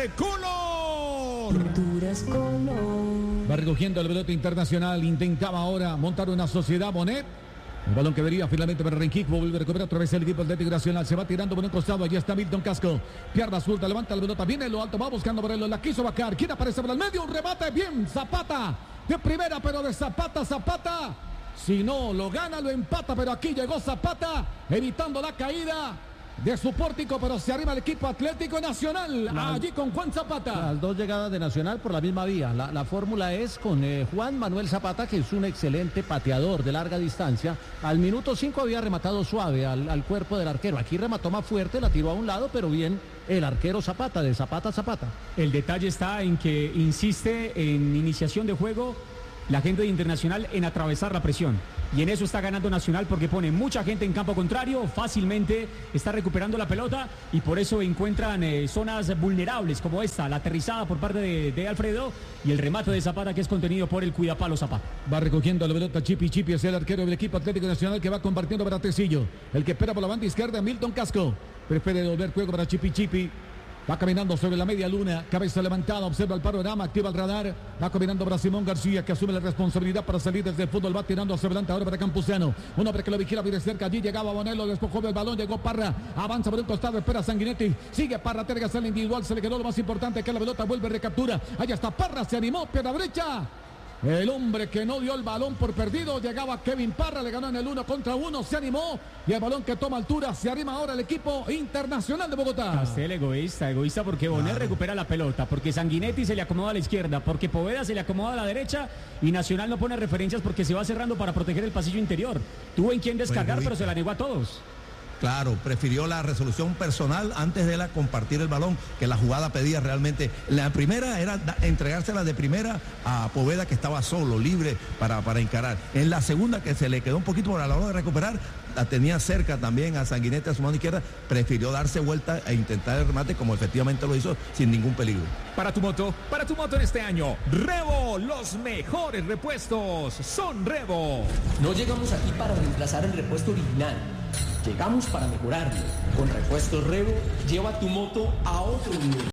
Color. Pinturas Color. Va recogiendo la pelota Internacional. Intentaba ahora montar una sociedad Bonet. El balón que vería finalmente para Renquico. Vuelve a recuperar otra vez el equipo Atlético Nacional. Se va tirando por un costado. Allí está Milton Casco. Pierna zurda, levanta la pelota. Viene lo alto, va buscando por él. La quiso vacar. ¿Quién aparece por el medio? Un remate bien. Zapata. De primera, pero de Zapata, Zapata. Si no lo gana, lo empata. Pero aquí llegó Zapata, evitando la caída de su pórtico, pero se arriba el equipo Atlético Nacional. Las, allí con Juan Zapata. Las dos llegadas de Nacional por la misma vía. La, la fórmula es con eh, Juan Manuel Zapata, que es un excelente pateador de larga distancia. Al minuto cinco había rematado suave al, al cuerpo del arquero. Aquí remató más fuerte, la tiró a un lado, pero bien el arquero Zapata, de Zapata a Zapata. El detalle está en que insiste en iniciación de juego la gente de Internacional en atravesar la presión. Y en eso está ganando Nacional, porque pone mucha gente en campo contrario, fácilmente está recuperando la pelota y por eso encuentran eh, zonas vulnerables como esta, la aterrizada por parte de, de Alfredo y el remate de Zapata, que es contenido por el cuidapalo Zapata. Va recogiendo la pelota Chipi Chipi, es el arquero del equipo Atlético Nacional, que va compartiendo para Tecillo. El que espera por la banda izquierda, Milton Casco. Prefiere devolver juego para Chipi Chipi. Va caminando sobre la media luna, cabeza levantada, observa el panorama, activa el radar. Va caminando para Simón García, que asume la responsabilidad para salir desde el fútbol. Va tirando hacia adelante ahora para Campuzano. Un hombre que lo vigila muy de cerca. Allí llegaba Bonello, despojó del balón, llegó Parra. Avanza por un costado, espera Sanguinetti. Sigue Parra, tiene que hacer el individual. Se le quedó lo más importante, que la pelota vuelve, recaptura. Allá está Parra, se animó, pierna derecha. El hombre que no dio el balón por perdido, llegaba Kevin Parra, le ganó en el uno contra uno, se animó y el balón que toma altura, se arrima ahora el equipo Internacional de Bogotá. Castel egoísta, egoísta porque Bonet claro. recupera la pelota, porque Sanguinetti se le acomoda a la izquierda, porque Poveda se le acomoda a la derecha y Nacional no pone referencias porque se va cerrando para proteger el pasillo interior. Tuvo en quien descargar, bueno, pero se la negó a todos. Claro, prefirió la resolución personal antes de la compartir el balón, que la jugada pedía realmente. La primera era da, entregársela de primera a Poveda, que estaba solo, libre para, para encarar. En la segunda, que se le quedó un poquito por a la hora de recuperar, la tenía cerca también a Sanguinetti a su mano izquierda, prefirió darse vuelta e intentar el remate, como efectivamente lo hizo, sin ningún peligro. Para tu moto, para tu moto en este año, Revo, los mejores repuestos son Revo. No llegamos aquí para reemplazar el repuesto original. Llegamos para mejorarlo. Con repuestos Revo, lleva tu moto a otro nivel.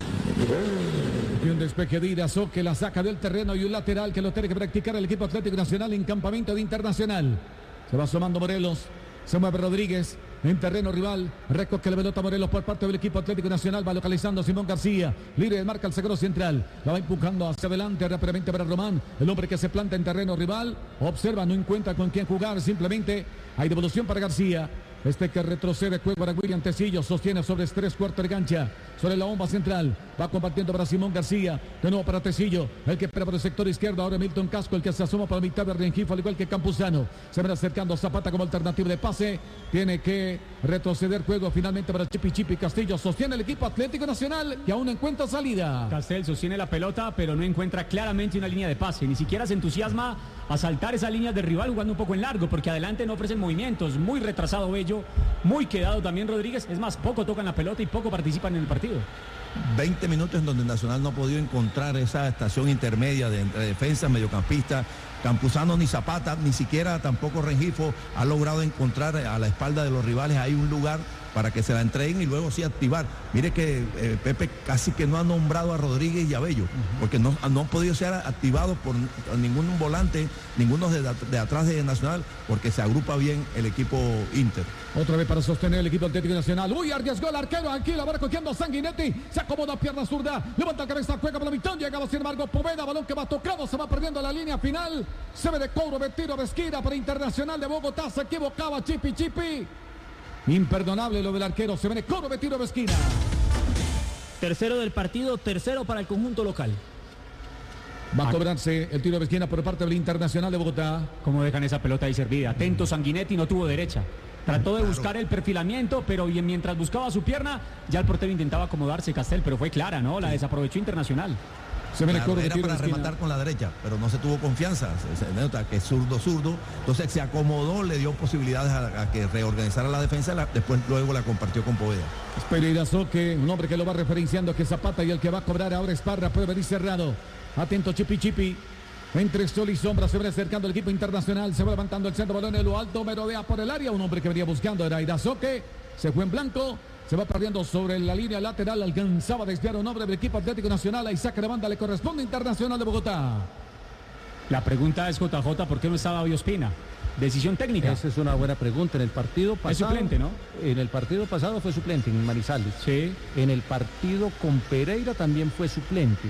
Y un despeje de Irazo que la saca del terreno y un lateral que lo tiene que practicar el equipo Atlético Nacional en campamento de Internacional. Se va asomando Morelos. Se mueve Rodríguez en terreno rival. Recoge la pelota Morelos por parte del equipo Atlético Nacional. Va localizando a Simón García. Libre de marca el zaguero central. La va empujando hacia adelante rápidamente para Román. El hombre que se planta en terreno rival. Observa, no encuentra con quién jugar. Simplemente hay devolución para García. Este que retrocede, juego para William Tecillo, sostiene sobre tres cuartos de cancha, sobre la bomba central, va compartiendo para Simón García, de nuevo para Tecillo, el que espera por el sector izquierdo, ahora Milton Casco, el que se asoma para la mitad de Rengifo, al igual que Campuzano, se van acercando Zapata como alternativa de pase, tiene que retroceder juego finalmente para Chipi Chipi Castillo, sostiene el equipo Atlético Nacional, que aún no encuentra salida. Castel sostiene la pelota, pero no encuentra claramente una línea de pase, ni siquiera se entusiasma a saltar esas líneas de rival jugando un poco en largo, porque adelante no ofrecen movimientos, muy retrasado Bello, muy quedado también Rodríguez, es más, poco tocan la pelota y poco participan en el partido. veinte minutos en donde Nacional no ha podido encontrar esa estación intermedia de entre defensa, mediocampista. Campuzano ni Zapata, ni siquiera tampoco Rengifo ha logrado encontrar a la espalda de los rivales ahí un lugar para que se la entreguen y luego sí activar. Mire que eh, Pepe casi que no ha nombrado a Rodríguez y a Bello, uh-huh. porque no, no han podido ser activados por ningún volante, ninguno de, de atrás de Nacional, porque se agrupa bien el equipo Inter. Otra vez para sostener el equipo Atlético Nacional. Uy, arriesgó el arquero, aquí la va recogiendo Sanguinetti, se acomoda pierna zurda, levanta la cabeza, juega por la mitad, llegaba sin embargo Poveda, balón que va tocado, se va perdiendo la línea final, se ve de cobro de tiro de esquina para Internacional de Bogotá, se equivocaba Chipi Chipi. Imperdonable lo del arquero, se viene cobro de tiro de esquina. Tercero del partido, tercero para el conjunto local. Va a cobrarse el tiro de esquina por parte del Internacional de Bogotá. ¿Cómo dejan esa pelota ahí servida? Atento Sanguinetti, no tuvo derecha. Trató de buscar el perfilamiento, pero mientras buscaba su pierna, ya el portero intentaba acomodarse Castel, pero fue clara, ¿no? La desaprovechó Internacional. Se viene claro, era para rematar con la derecha, pero no se tuvo confianza, se, se nota que es zurdo, zurdo, entonces se acomodó, le dio posibilidades a, a que reorganizara la defensa, la, después luego la compartió con Poveda. Espera Irazoque, un hombre que lo va referenciando, que Zapata, y el que va a cobrar ahora es Parra, puede venir cerrado, atento Chipi Chipi, entre sol y sombra se viene acercando el equipo Internacional, se va levantando el centro, balón en lo alto, merodea por el área, un hombre que venía buscando era Irazoque, se fue en blanco. Se va perdiendo sobre la línea lateral, alcanzaba a desviar un hombre del equipo Atlético Nacional, ahí saca de banda, le corresponde Internacional de Bogotá. La pregunta es, J J, ¿por qué no estaba Ospina? ¿Decisión técnica? Esa es una buena pregunta. En el partido pasado... Es suplente, ¿no? En el partido pasado fue suplente en Manizales. Sí. En el partido con Pereira también fue suplente.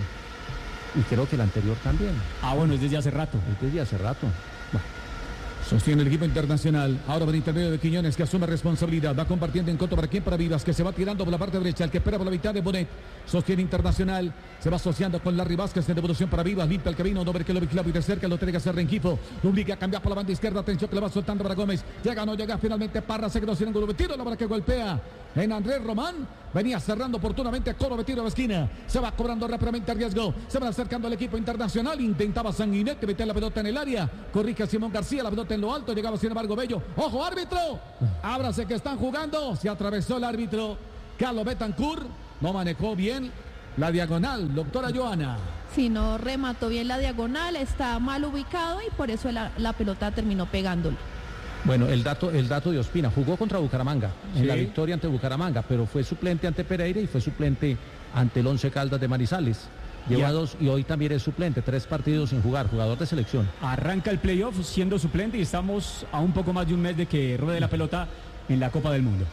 Y creo que el anterior también. Ah, bueno, es desde hace rato. Es desde hace rato. Bueno. Sostiene el equipo Internacional. Ahora por intermedio de Quiñones, que asume responsabilidad. Va compartiendo en contra para quién, para Vivas, que se va tirando por la parte derecha. El que espera por la mitad de Bonet. Sostiene Internacional. Se va asociando con Larry Vázquez en devolución para Vivas. Limpia el camino. Un hombre que lo vigila muy de cerca. Lo tiene que hacer Rengifo. Lo obliga a cambiar por la banda izquierda. Atención que le va soltando para Gómez. Llega o no llega finalmente Parra. Se quedó sin ángulo de tiro. La verdad que golpea en Andrés Román. Venía cerrando oportunamente. Coro de tiro de esquina. Se va cobrando rápidamente a riesgo. Se va acercando al equipo Internacional. Intentaba Sanguinetti meter la pelota en el área. Corrige a Simón García. La pelota en lo alto. Llegaba sin embargo Bello. ¡Ojo, árbitro! Ábrase que están jugando. Se atravesó el árbitro Carlos Betancourt. No manejó bien la diagonal, doctora Joana. Si no remató bien la diagonal, está mal ubicado y por eso la, la pelota terminó pegándolo. Bueno, el dato, el dato de Ospina, jugó contra Bucaramanga, sí, en la victoria ante Bucaramanga, pero fue suplente ante Pereira y fue suplente ante el Once Caldas de Manizales. Lleva ya. dos y hoy también es suplente, tres partidos sin jugar, jugador de selección. Arranca el playoff siendo suplente y estamos a un poco más de un mes de que ruede la pelota en la Copa del Mundo.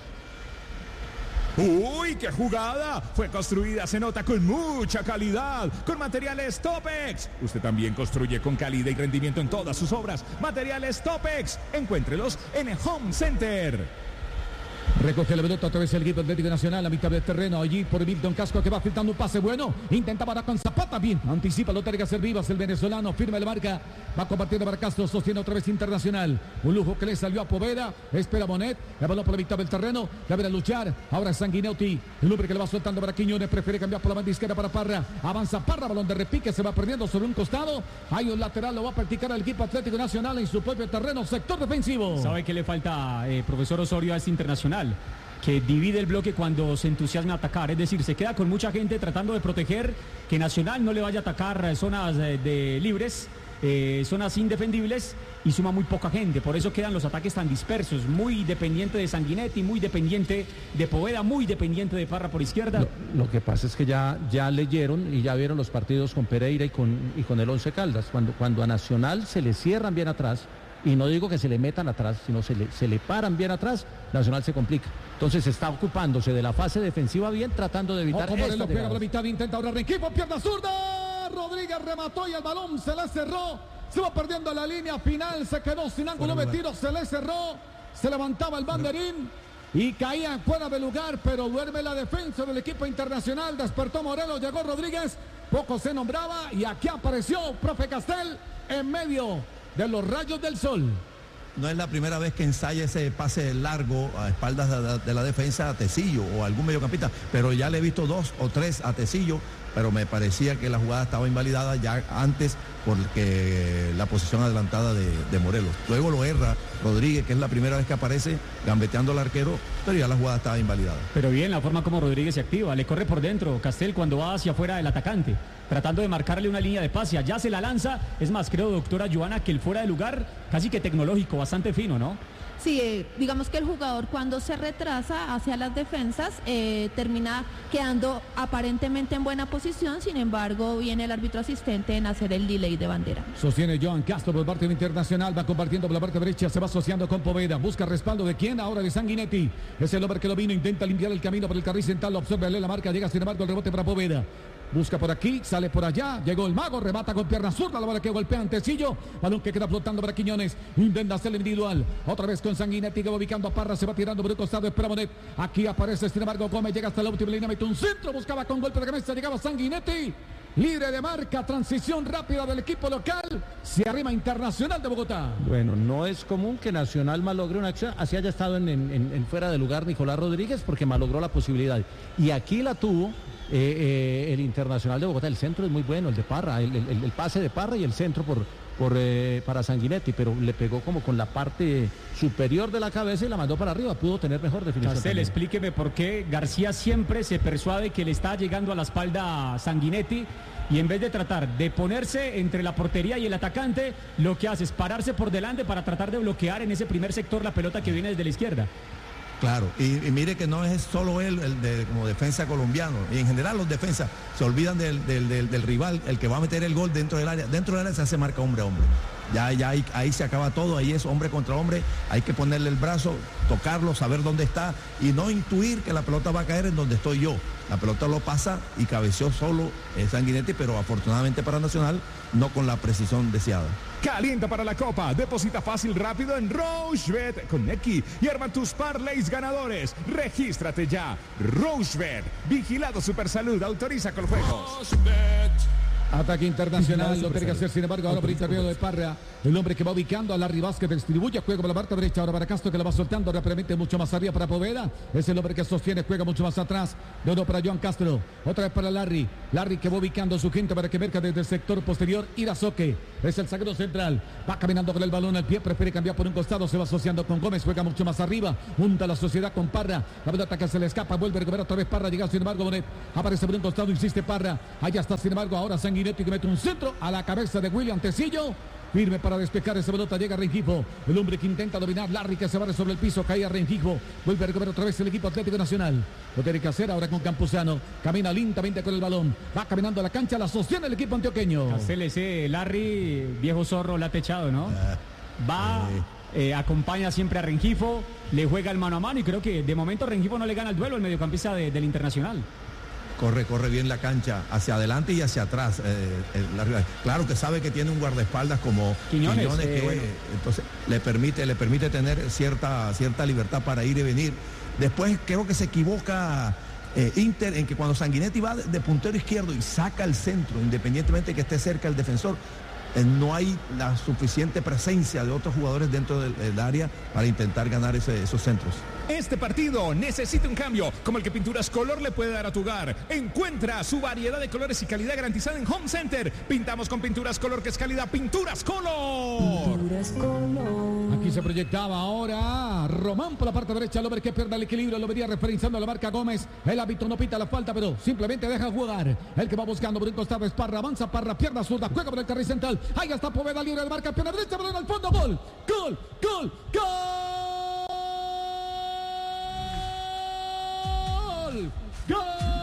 ¡Uy, qué jugada! Fue construida, se nota, con mucha calidad, con materiales Topex. Usted también construye con calidad y rendimiento en todas sus obras. Materiales Topex, encuéntrelos en el Home Center. Recoge la pelota otra vez el equipo Atlético Nacional a mitad del terreno. Allí por Milton Casco que va filtrando un pase bueno. Intentaba ahora con Zapata. Bien. Anticipa lo tiene que hacer Vivas el venezolano. Firma la marca. Va compartiendo para Castro. Sostiene otra vez Internacional. Un lujo que le salió a Poveda. Espera Bonet. El balón por la mitad del terreno. La verá luchar. Ahora Sanguinetti. El hombre que le va soltando para Quiñones. Prefiere cambiar por la banda izquierda para Parra. Avanza Parra. Balón de repique. Se va perdiendo sobre un costado. Hay un lateral. Lo va a practicar el equipo Atlético Nacional en su propio terreno. Sector defensivo. ¿Sabe qué le falta, eh, profesor Osorio, a este Internacional? Que divide el bloque cuando se entusiasma a atacar, es decir, se queda con mucha gente tratando de proteger que Nacional no le vaya a atacar zonas de, de libres, eh, zonas indefendibles, y suma muy poca gente, por eso quedan los ataques tan dispersos, muy dependiente de Sanguinetti, muy dependiente de Poveda, muy dependiente de Parra por izquierda. Lo, lo que pasa es que ya, ya leyeron y ya vieron los partidos con Pereira y con, y con el Once Caldas, cuando, cuando a Nacional se le cierran bien atrás, y no digo que se le metan atrás, sino se le, se le paran bien atrás, Nacional se complica. Entonces está ocupándose de la fase defensiva bien, tratando de evitar Ojo, Morelos estas pega por la llegadas. mitad, intenta ahora Rengifo, pierna zurda. Rodríguez remató y el balón se le cerró. Se va perdiendo la línea final, se quedó sin ángulo de tiro, se le cerró. Se levantaba el banderín y caía fuera de lugar, pero duerme la defensa del equipo Internacional. Despertó Morelos, llegó Rodríguez, poco se nombraba y aquí apareció profe Castel en medio de los rayos del sol. No es la primera vez que ensaya ese pase largo a espaldas de la, de la defensa a Tecillo o a algún mediocampista, pero ya le he visto dos o tres a Tecillo, pero me parecía que la jugada estaba invalidada ya antes porque la posición adelantada de, de Morelos. Luego lo erra Rodríguez, que es la primera vez que aparece gambeteando al arquero, pero ya la jugada estaba invalidada. Pero bien, la forma como Rodríguez se activa, le corre por dentro Castel cuando va hacia afuera del atacante, tratando de marcarle una línea de pase, ya se la lanza. Es más, creo, doctora Joana, que el fuera de lugar casi que tecnológico, bastante fino, ¿no? Sí, eh, digamos que el jugador cuando se retrasa hacia las defensas eh, termina quedando aparentemente en buena posición, sin embargo viene el árbitro asistente en hacer el delay de bandera. Sostiene Joan Castro por parte internacional, va compartiendo por la parte derecha, se va asociando con Poveda, busca respaldo de quién, ahora de Sanguinetti, es el hombre que lo vino, intenta limpiar el camino por el carril central, lo observa, lee la marca, llega sin embargo el rebote para Poveda. Busca por aquí, sale por allá, llegó el mago, remata con pierna zurda, la bola que golpea ante Tecillo, balón que queda flotando para Quiñones, intenta hacer el individual, otra vez con Sanguinetti que va ubicando a Parra, se va tirando por el costado, espera Bonet, aquí aparece sin embargo Gómez, llega hasta la última línea, mete un centro, buscaba con golpe de cabeza, llegaba Sanguinetti, libre de marca, transición rápida del equipo local, se arrima Internacional de Bogotá. Bueno, no es común que Nacional malogre una acción, así haya estado en, en, en fuera de lugar Nicolás Rodríguez, porque malogró la posibilidad, y aquí la tuvo. Eh, eh, el Internacional de Bogotá, el centro es muy bueno, el de Parra, el, el, el pase de Parra y el centro por, por eh, para Sanguinetti, pero le pegó como con la parte superior de la cabeza y la mandó para arriba, pudo tener mejor definición. Castel, explíqueme por qué García siempre se persuade que le está llegando a la espalda a Sanguinetti y en vez de tratar de ponerse entre la portería y el atacante, lo que hace es pararse por delante para tratar de bloquear en ese primer sector la pelota que viene desde la izquierda. Claro, y, y mire que no es solo él el de, como defensa colombiano, y en general los defensas se olvidan del, del, del, del rival, el que va a meter el gol dentro del área. Dentro del área se hace marca hombre a hombre. Ya, ya ahí, ahí se acaba todo, ahí es hombre contra hombre, hay que ponerle el brazo, tocarlo, saber dónde está y no intuir que la pelota va a caer en donde estoy yo. La pelota lo pasa y cabeceó solo eh, Sanguinetti, pero afortunadamente para Nacional no con la precisión deseada. Calienta para la Copa, deposita fácil, rápido en Rochebet con Neki y arma tus parlays ganadores. Regístrate ya. Rochebet, vigilado Supersalud, autoriza con juegos. Ataque Internacional, lo tiene que hacer sin embargo ahora por intermedio de Parra, el hombre que va ubicando a Larry Vázquez, distribuye, juega por la parte derecha, ahora para Castro que la va soltando rápidamente mucho más arriba para Poveda, es el hombre que sostiene, juega mucho más atrás, de uno para Joan Castro, otra vez para Larry, Larry que va ubicando a su gente para que merca desde el sector posterior, Irazoque, es el zaguero central, va caminando con el balón al pie, prefiere cambiar por un costado, se va asociando con Gómez, juega mucho más arriba, junta la sociedad con Parra, la pelota que se le escapa, vuelve a recuperar otra vez Parra, llega sin embargo Bonet, aparece por un costado, insiste Parra, allá está sin embargo ahora Sanguinetti que mete un centro a la cabeza de William Tecillo, firme para despejar esa pelota, llega Rengifo, el hombre que intenta dominar, Larry que se barre sobre el piso, cae a Rengifo, vuelve a recuperar otra vez el equipo Atlético Nacional, lo tiene que hacer ahora con Campuzano, camina lentamente con el balón, va caminando a la cancha, la sostiene el equipo antioqueño. Castel, ese Larry, viejo zorro, la ha techado, ¿no? Va, eh, acompaña siempre a Rengifo, le juega el mano a mano y creo que de momento Rengifo no le gana el duelo, el mediocampista de, del Internacional. Corre, corre bien la cancha, hacia adelante y hacia atrás. Eh, el, la, claro que sabe que tiene un guardaespaldas como Quiñones, Quiñones eh, que bueno. entonces le permite, le permite tener cierta, cierta libertad para ir y venir. Después creo que se equivoca eh, Inter en que cuando Sanguinetti va de, de puntero izquierdo y saca el centro, independientemente de que esté cerca el defensor, eh, no hay la suficiente presencia de otros jugadores dentro del, del área para intentar ganar ese, esos centros. Este partido necesita un cambio, como el que Pinturas Color le puede dar a tu hogar. Encuentra su variedad de colores y calidad garantizada en Home Center. Pintamos con Pinturas Color, que es calidad. Pinturas Color. Pinturas Color. Aquí se proyectaba ahora Román por la parte derecha. Lover que pierde el equilibrio. Lo vería referenciando a la marca Gómez. El hábito no pita la falta, pero simplemente deja jugar. El que va buscando por un costado es Parra. Avanza Parra, pierna zurda, juega por el carril central. Ahí está Poveda, libre de marca, pierna derecha, balón al fondo. Gol, gol, gol, gol. ¡Gol!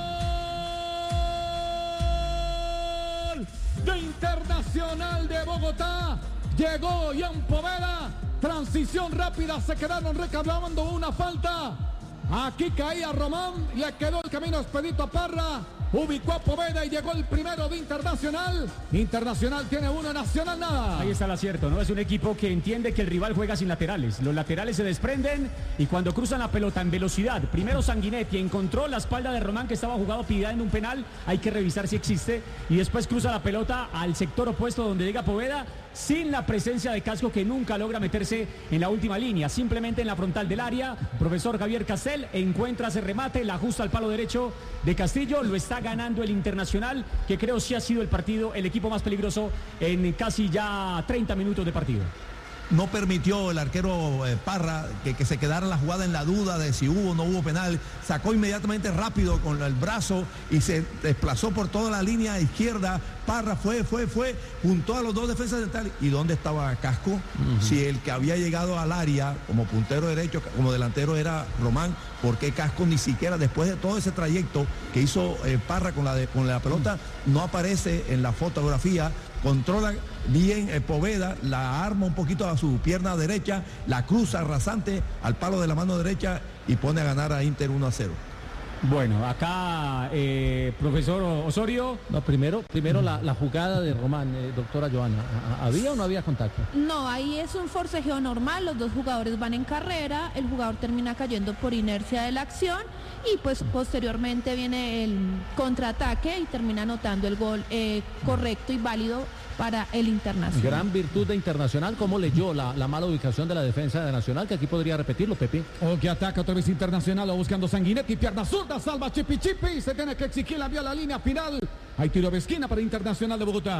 De Internacional de Bogotá. Llegó Ian Poveda. Transición rápida. Se quedaron reclamando una falta. Aquí caía Román. Le quedó el camino expedito a Parra. Ubicó a Poveda y llegó el primero de Internacional. Internacional tiene uno, Nacional nada. Ahí está el acierto, ¿no? Es un equipo que entiende que el rival juega sin laterales. Los laterales se desprenden y cuando cruzan la pelota en velocidad, primero Sanguinetti encontró la espalda de Román que estaba jugado pidiendo un penal. Hay que revisar si existe. Y después cruza la pelota al sector opuesto donde llega Poveda, sin la presencia de Casco, que nunca logra meterse en la última línea, simplemente en la frontal del área. Profesor Javier Castel encuentra ese remate, la ajusta al palo derecho de Castillo, lo está ganando el Internacional, que creo sí ha sido el partido, el equipo más peligroso en casi ya treinta minutos de partido. No permitió el arquero eh, Parra que, que se quedara la jugada en la duda de si hubo o no hubo penal. Sacó inmediatamente rápido con el brazo y se desplazó por toda la línea izquierda. Parra fue, fue, fue, juntó a los dos defensas centrales. ¿Y dónde estaba Casco? Uh-huh. Si el que había llegado al área como puntero derecho, como delantero era Román, ¿por qué Casco ni siquiera después de todo ese trayecto que hizo eh, Parra con la, de, con la pelota no aparece en la fotografía? Controla bien eh, Poveda, la arma un poquito a su pierna derecha, la cruza rasante al palo de la mano derecha y pone a ganar a Inter uno a cero. Bueno, acá, eh, profesor Osorio. No, primero, primero la, la jugada de Román, eh, doctora Joana. ¿Había o no había contacto? No, ahí es un forcejeo normal, los dos jugadores van en carrera, el jugador termina cayendo por inercia de la acción y pues posteriormente viene el contraataque y termina anotando el gol eh, correcto y válido para el Internacional. Gran virtud de Internacional, ¿cómo leyó la, la mala ubicación de la defensa de Nacional? Que aquí podría repetirlo, Pepe. O que ataca otra vez Internacional, o buscando Sanguinetti, pierna zurda, salva Chipi Chipi, se tiene que exigir la vía a la línea final. Hay tiro de esquina para Internacional de Bogotá.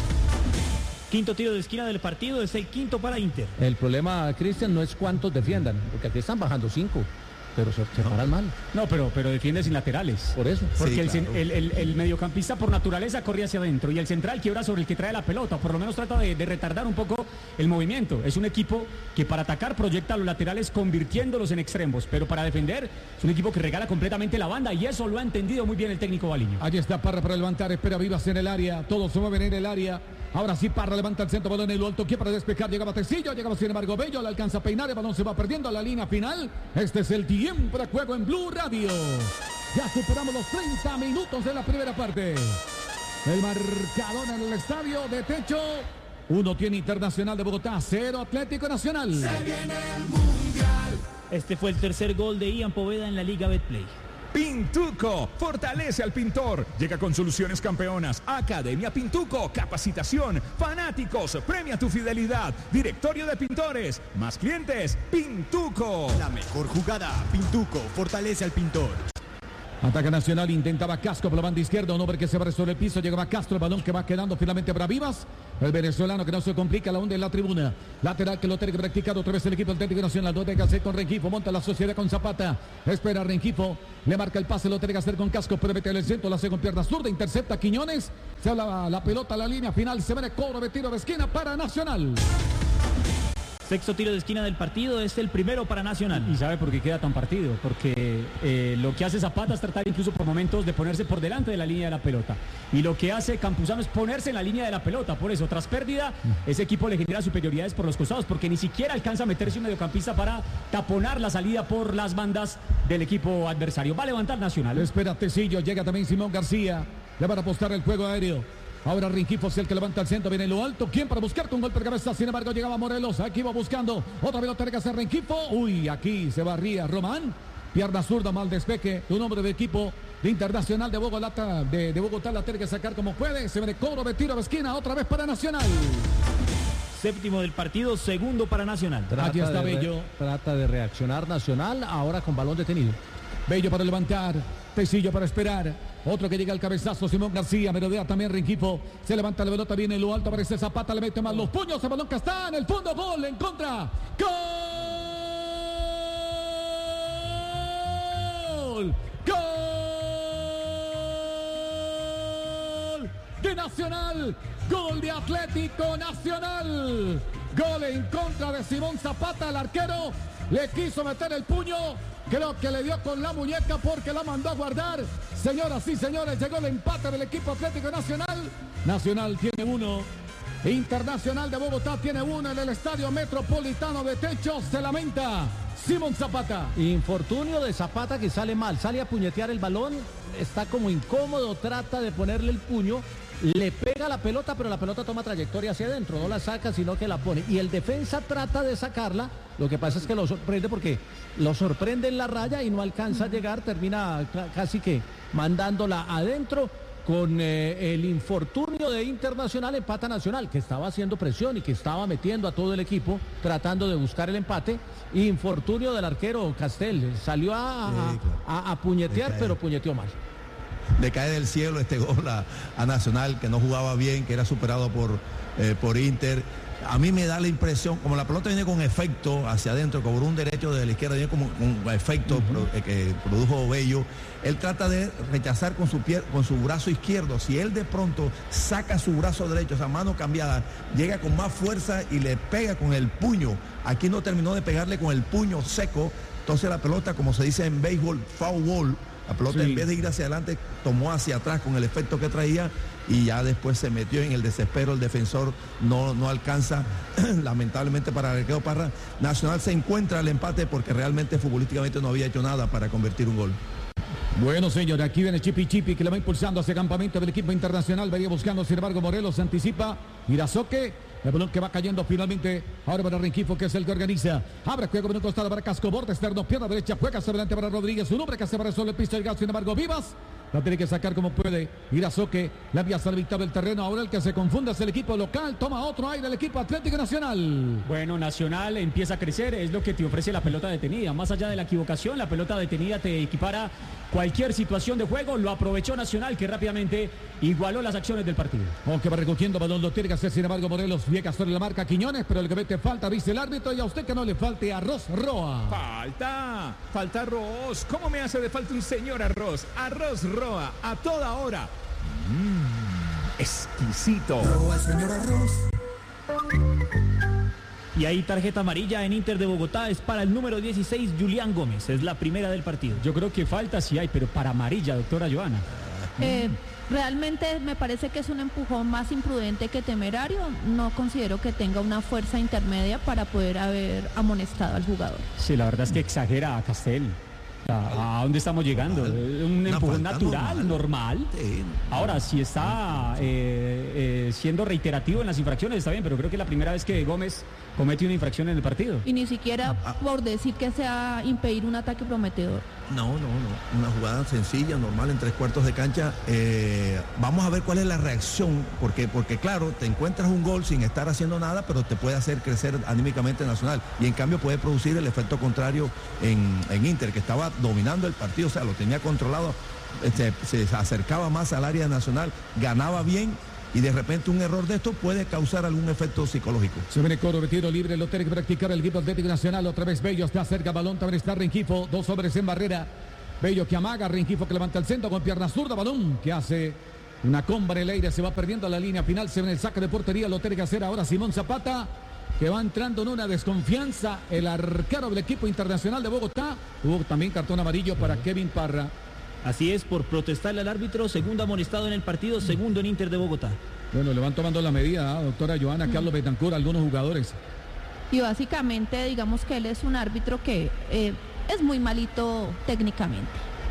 Quinto tiro de esquina del partido, es el quinto para Inter. El problema, Cristian, no es cuántos defiendan, porque aquí están bajando cinco. Pero se, se paran mal. No, pero, pero defiende sin laterales. Por eso. Porque Sí, el, claro. el, el, el mediocampista por naturaleza corre hacia adentro y el central quiebra sobre el que trae la pelota. Por lo menos trata de, de retardar un poco el movimiento. Es un equipo que para atacar proyecta a los laterales convirtiéndolos en extremos. Pero para defender es un equipo que regala completamente la banda y eso lo ha entendido muy bien el técnico Baliño. Allí está Parra para levantar, espera Vivas en el área. Todos se mueven en el área. Ahora sí Parra levanta el centro, balón en el alto, que para despejar, llegaba Tecillo, llegaba sin embargo Bello, le alcanza a peinar, el balón se va perdiendo a la línea final. Este es el tiempo de juego en Blue Radio. Ya superamos los treinta minutos de la primera parte. El marcador en el estadio de techo. Uno tiene Internacional de Bogotá, cero Atlético Nacional. Se viene el Mundial. Este fue el tercer gol de Ian Poveda en la Liga Betplay. Pintuco, fortalece al pintor. Llega con soluciones campeonas. Academia Pintuco, capacitación. Fanáticos, premia tu fidelidad. Directorio de pintores, más clientes. Pintuco. La mejor jugada, Pintuco, fortalece al pintor. Ataca Nacional, intentaba Casco por la banda izquierda, un hombre que se va sobre el piso, llegaba Castro, el balón que va quedando finalmente para Vivas, el venezolano que no se complica, la onda en la tribuna, lateral que lo tiene que practicar otra vez el equipo Atlético Nacional, lo tiene que hacer con Rengifo, monta la sociedad con Zapata, espera Rengifo, le marca el pase, lo tiene que hacer con Casco, pero mete el centro, la hace con pierna zurda, intercepta Quiñones, se la, la pelota a la línea final, se viene cobro de tiro de esquina para Nacional. Sexto tiro de esquina del partido, es el primero para Nacional. ¿Y sabe por qué queda tan partido? Porque eh, lo que hace Zapata es tratar incluso por momentos de ponerse por delante de la línea de la pelota. Y lo que hace Campuzano es ponerse en la línea de la pelota. Por eso, tras pérdida, ese equipo le genera superioridades por los costados, porque ni siquiera alcanza a meterse un mediocampista para taponar la salida por las bandas del equipo adversario. Va a levantar Nacional. Espera Tecillo, llega también Simón García, le van a apostar el juego aéreo. Ahora Rengifo es el que levanta el centro, viene en lo alto. ¿Quién para buscar con golpe de cabeza? Sin embargo, llegaba Morelos. Aquí va buscando. Otra vez lo tiene que hacer Rengifo. Uy, aquí se barría Román. Pierna zurda, mal despeje de un hombre de equipo de Internacional de Bogotá, de, de Bogotá, la tiene que sacar como puede. Se viene cobro de tiro de esquina, otra vez para Nacional. Séptimo del partido, segundo para Nacional. Trata Aquí está de re- Bello. Trata de reaccionar Nacional, ahora con balón detenido. Bello para levantar, Tecillo para esperar. Otro que llega al cabezazo, Simón García, merodea también Rengifo. Se levanta la pelota, viene en lo alto, aparece Zapata, le mete más los puños, el balón que está en el fondo, gol en contra. ¡Gol! ¡Gol! De Nacional, gol de Atlético Nacional. Gol en contra de Simón Zapata, el arquero. Le quiso meter el puño. Creo que le dio con la muñeca porque la mandó a guardar. Señoras y señores, llegó el empate del equipo Atlético Nacional. Nacional tiene uno. Internacional de Bogotá tiene uno en el Estadio Metropolitano de Techo. Se lamenta Simón Zapata. Infortunio de Zapata que sale mal, sale a puñetear el balón, está como incómodo, trata de ponerle el puño, le pega la pelota, pero la pelota toma trayectoria hacia adentro, no la saca, sino que la pone. Y el defensa trata de sacarla, lo que pasa es que lo sorprende porque lo sorprende en la raya y no alcanza a llegar, termina casi que mandándola adentro. Con eh, el infortunio de Internacional, empata Nacional, que estaba haciendo presión y que estaba metiendo a todo el equipo, tratando de buscar el empate. Infortunio del arquero Castel, salió a, Sí, claro. a, a puñetear, pero puñeteó mal. Le cae del cielo este gol a, a Nacional, que no jugaba bien, que era superado por, eh, por Inter. A mí me da la impresión, como la pelota viene con efecto hacia adentro, cobró un derecho de la izquierda, viene como un efecto uh-huh. pro, eh, que produjo Bello. Él trata de rechazar con su, pie, con su brazo izquierdo. Si él de pronto saca su brazo derecho, esa mano cambiada, llega con más fuerza y le pega con el puño. Aquí no terminó de pegarle con el puño seco. Entonces la pelota, como se dice en béisbol, foul ball. La pelota sí. En vez de ir hacia adelante, tomó hacia atrás con el efecto que traía y ya después se metió en el desespero. El defensor no, no alcanza, lamentablemente para el arquero Parra. Nacional se encuentra el empate porque realmente futbolísticamente no había hecho nada para convertir un gol. Bueno, señor, aquí viene Chipi Chipi que le va impulsando hacia campamento del equipo Internacional. Venía buscando, sin embargo, Morelos se anticipa. Irazoque. El balón que va cayendo finalmente. Ahora para Rengifo, que es el que organiza. Abre juego por un costado para Casco. Borde externo, pierna derecha. Juega hacia adelante para Rodríguez. Un hombre que se va a resolver el piso del gas. Sin embargo, Vivas la tiene que sacar como puede. Irazoque la envía hasta la mitad del terreno. Ahora el que se confunde es el equipo local. Toma otro aire el equipo Atlético Nacional. Bueno, Nacional empieza a crecer. Es lo que te ofrece la pelota detenida. Más allá de la equivocación, la pelota detenida te equipara cualquier situación de juego. Lo aprovechó Nacional, que rápidamente igualó las acciones del partido. Aunque va recogiendo balón, lo tiene que hacer. Sin embargo, Morelos llega sobre la marca Quiñones, pero el que mete falta, dice el árbitro. Y a usted que no le falte arroz Roa. Falta, falta arroz. ¿Cómo me hace de falta un señor arroz? Arroz Roa, a toda hora. Mmm, exquisito. Roa, señor arroz. Y ahí tarjeta amarilla en Inter de Bogotá, es para el número dieciséis, Julián Gómez, es la primera del partido. Yo creo que falta sí hay, pero para amarilla, doctora Joana. Eh, realmente me parece que es un empujón más imprudente que temerario. No considero que tenga una fuerza intermedia para poder haber amonestado al jugador. Sí, la verdad es que exagera a Castel. ¿A dónde estamos llegando? Un empujón natural, normal. normal. Sí. Ahora, si está eh, eh, siendo reiterativo en las infracciones, está bien, pero creo que es la primera vez que Gómez comete una infracción en el partido. Y ni siquiera por decir que sea impedir un ataque prometedor. No, no, no. Una jugada sencilla, normal, en tres cuartos de cancha. Eh, vamos a ver cuál es la reacción, porque, porque claro, te encuentras un gol sin estar haciendo nada, pero te puede hacer crecer anímicamente Nacional. Y en cambio puede producir el efecto contrario en, en Inter, que estaba dominando el partido, o sea, lo tenía controlado, este, se acercaba más al área nacional, ganaba bien. Y de repente un error de esto puede causar algún efecto psicológico. Se viene coro de tiro libre, lo tiene que practicar el equipo Atlético Nacional. Otra vez Bello está cerca, balón, también está Rengifo, dos hombres en barrera. Bello que amaga, Rengifo que levanta el centro con pierna zurda, balón que hace una comba en el aire, se va perdiendo la línea final, se viene el saque de portería, lo tiene que hacer ahora Simón Zapata, que va entrando en una desconfianza el arquero del equipo Internacional de Bogotá. Hubo también cartón amarillo para Kevin Parra. Así es, por protestarle al árbitro, segundo amonestado en el partido, segundo en Inter de Bogotá. Bueno, le van tomando la medida, ¿eh? Doctora Joana, Carlos Betancur, algunos jugadores. Y básicamente, digamos que él es un árbitro que eh, es muy malito técnicamente.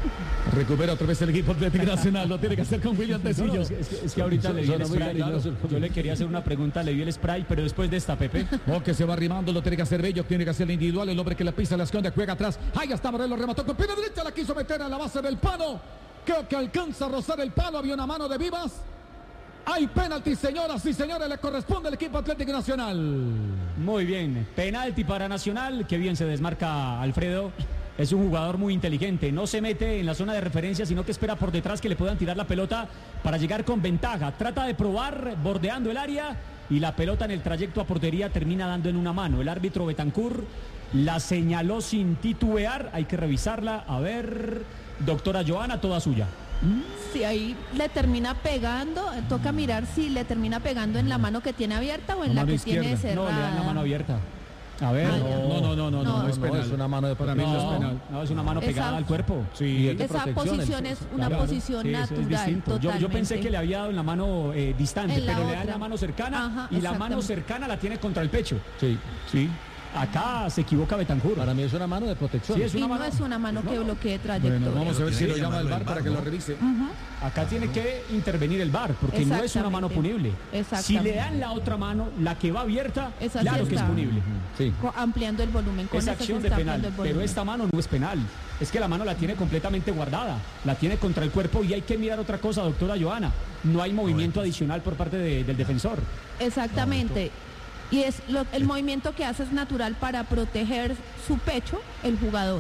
Recupera otra vez el equipo Atlético Nacional, lo tiene que hacer con William Tecillo. No, no, es, que, es, que, es que ahorita le vi el spray. Yo le quería hacer una pregunta, le vi el spray, pero después de esta, Pepe. O que se va arrimando, lo tiene que hacer Bello, tiene que hacer el individual, el hombre que la pisa, la esconde, juega atrás. Ahí está Morelos, remató con pierna derecha, la quiso meter a la base del palo. Creo que alcanza a rozar el palo, había una mano de Vivas. Hay penalti, señoras y señores, le corresponde al equipo Atlético Nacional. Muy bien, penalti para Nacional, que bien se desmarca Alfredo. Es un jugador muy inteligente, no se mete en la zona de referencia, sino que espera por detrás que le puedan tirar la pelota para llegar con ventaja. Trata de probar bordeando el área y la pelota en el trayecto a portería termina dando en una mano. El árbitro Betancur la señaló sin titubear, hay que revisarla. A ver, doctora Joana, toda suya. Si ahí le termina pegando, toca mirar si le termina pegando en la mano que tiene abierta o en la, la que izquierda tiene cerrada. No, le dan la mano abierta. A ver, ah, no, no, no, no, no, no, no es penal. No, es una mano de para mí no, no es penal. No, es una mano pegada esa, al cuerpo. Sí, esa posición es una claro, posición sí, natural. Es yo, yo pensé que le había dado en la mano eh, distante, pero otra. le dan la mano cercana. Ajá, y la mano cercana la tiene contra el pecho. Sí, sí. Acá se equivoca Betancur. Para mí es una mano de protección. Sí, es una y mano, no es una mano que bloquee trayectoria. Bueno, vamos a ver si lo llama el V A R para que lo revise. Uh-huh. Acá tiene que intervenir el V A R porque no es una mano punible. Si le dan la otra mano, la que va abierta, esa claro sí que es punible. Sí. Ampliando el volumen. Con esa acción de penal, pero esta mano no es penal. Es que la mano la tiene completamente guardada, la tiene contra el cuerpo y hay que mirar otra cosa, doctora Joana. No hay movimiento adicional por parte de, del defensor. Exactamente. Y es lo, el movimiento que hace es natural para proteger su pecho el jugador.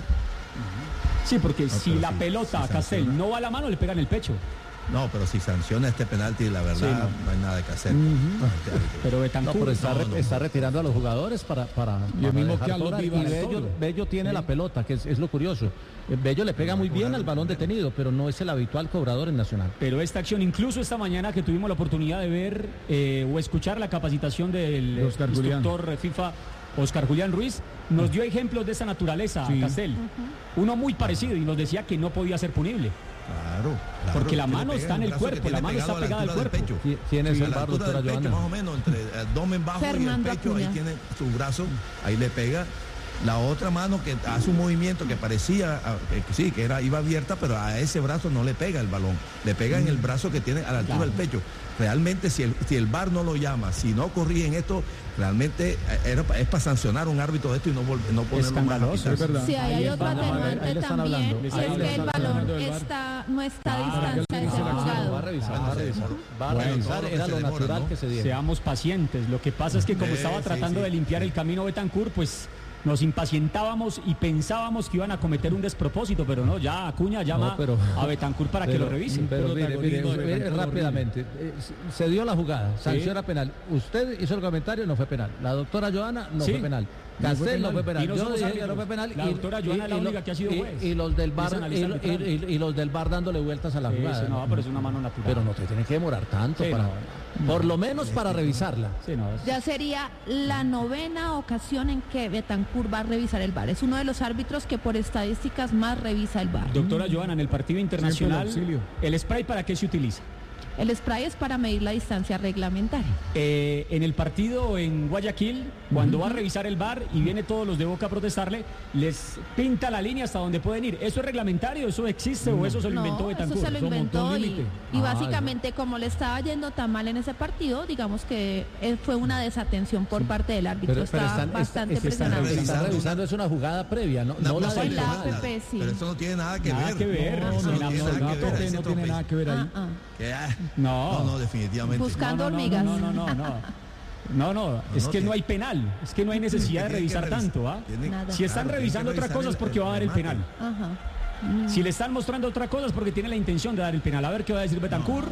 Sí, porque no, si la si, pelota si a Castel no va a la mano, le pega en el pecho. No, pero si sanciona este penalti, la verdad, sí, no. no hay nada que hacer. Uh-huh. Pero Betancur no, pero está, no, re, no. está retirando a los jugadores para, para, y el para mismo que a los y Bello, Bello tiene sí. la pelota, que es, es lo curioso. Bello le pega muy bien al balón detenido, pero no es el habitual cobrador en Nacional. Pero esta acción, incluso esta mañana que tuvimos la oportunidad de ver eh, o escuchar la capacitación del Oscar instructor Julián. FIFA, Oscar Julián Ruiz, nos dio ejemplos de esa naturaleza, sí. Castel. Uh-huh. Uno muy parecido y nos decía que no podía ser punible. Claro, claro, porque la mano está en el cuerpo, la mano está pegada al cuerpo. ¿Quién es sí, el bar, doctora Joana? Más o menos, entre el abdomen bajo Fernando y el pecho, Acuña. ahí tiene su brazo, ahí le pega. La otra mano que hace un movimiento que parecía, que sí, que era, iba abierta, pero a ese brazo no le pega el balón, le pega en el brazo que tiene a la altura claro. del pecho. Realmente, si el, si el V A R no lo llama, si no corrigen esto, realmente era, es para sancionar a un árbitro de esto y no, no ponerlo escandaloso, es verdad. Sí, hay otro atenuante también, y es que el balón está, no está a distancia de ese jugador. Va a revisar, va a revisar, va a revisar, era lo natural que se diera. Seamos pacientes, lo que pasa es que como estaba tratando de limpiar el camino Betancur, pues nos impacientábamos y pensábamos que iban a cometer un despropósito, pero no, ya Acuña llama no, pero, a Betancur para pero, que lo revisen. Pero, pero mire, mire, mire, mire rápidamente, eh, se dio la jugada, sanción era penal. Usted hizo el comentario, no fue penal. La doctora Joana no sí. fue penal. Castel no fue penal. Y no Yo dije que no fue penal. La doctora Joana es la única que ha sido juez. Y, y los del bar y, y, y, y los del bar dándole vueltas a la jugada. Sí, no, pero es una mano natural. Pero no te tiene que demorar tanto sí, para, no, por no, lo menos para revisarla. Sí, no, es... Ya sería la novena ocasión en que Betancur va a revisar el V A R. Es uno de los árbitros que por estadísticas más revisa el V A R. Doctora Joana, en el partido internacional, ¿el, ¿el spray para qué se utiliza? El spray es para medir la distancia reglamentaria. Eh, en el partido en Guayaquil, cuando uh-huh. va a revisar el V A R y viene todos los de Boca a protestarle, les pinta la línea hasta donde pueden ir. ¿Eso es reglamentario? ¿Eso existe no. o eso se lo inventó no, Betancur? Eso se lo inventó y, y ah, básicamente no. como le estaba yendo tan mal en ese partido, digamos que fue una desatención por sí. parte del árbitro. Pero, pero estaba están, bastante está, presionado. Está, está revisando, es una jugada previa, ¿no? No, no, no la la A P P, sí. Pero eso no tiene nada que nada ver. Que ver. No, no, no, no, no, no, no tiene nada que ver ahí. Ah, ah. No, no, definitivamente. Buscando no, no, hormigas. No, no, no, no. No, no, no, es no, que no hay penal, es que no hay necesidad de revisar tanto, ¿ah? ¿eh? Si están claro, revisando otra cosa es porque va a dar el penal. Ajá. Mm. Si le están mostrando otra cosa es porque tiene la intención de dar el penal. A ver qué va a decir Betancur.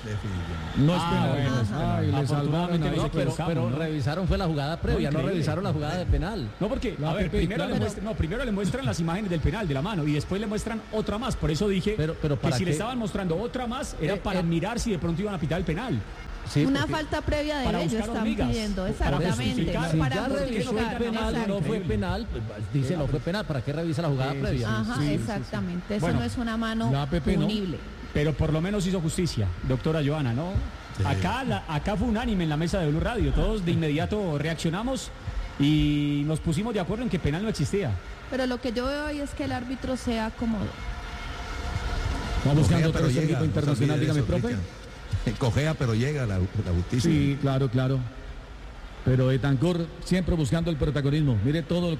No, no es penal. Ah, bueno, es penal. Ay, no, pero, pero ¿no? revisaron fue la jugada previa, no, no revisaron la jugada de penal. No, porque, la a ver, Pepe, primero, claro. le muestran, no, primero le muestran las imágenes del penal, de la mano, y después le muestran otra más. Por eso dije pero, pero que si qué? le estaban mostrando otra más era eh, para eh, mirar si de pronto iban a pitar el penal. Sí, una falta previa de ellos están hormigas, pidiendo, exactamente. Para si para ya revisó el penal, exacto. no fue penal, dice no fue penal, ¿para qué revisa la jugada sí, previa? Ajá, sí, exactamente, sí, sí. Eso bueno, no es una mano punible. No. Pero por lo menos hizo justicia, doctora Joana, ¿no? Sí. Acá, la, acá fue unánime en la mesa de Blue Radio, todos de inmediato reaccionamos y nos pusimos de acuerdo en que penal no existía. Pero lo que yo veo hoy es que el árbitro sea cómodo. Va buscando pero otro llega, equipo no internacional, se olvide dígame, de eso, profe. Cristian. Cojea, pero llega la, la justicia. Sí, claro, claro. Pero Betancur siempre buscando el protagonismo. Mire todo lo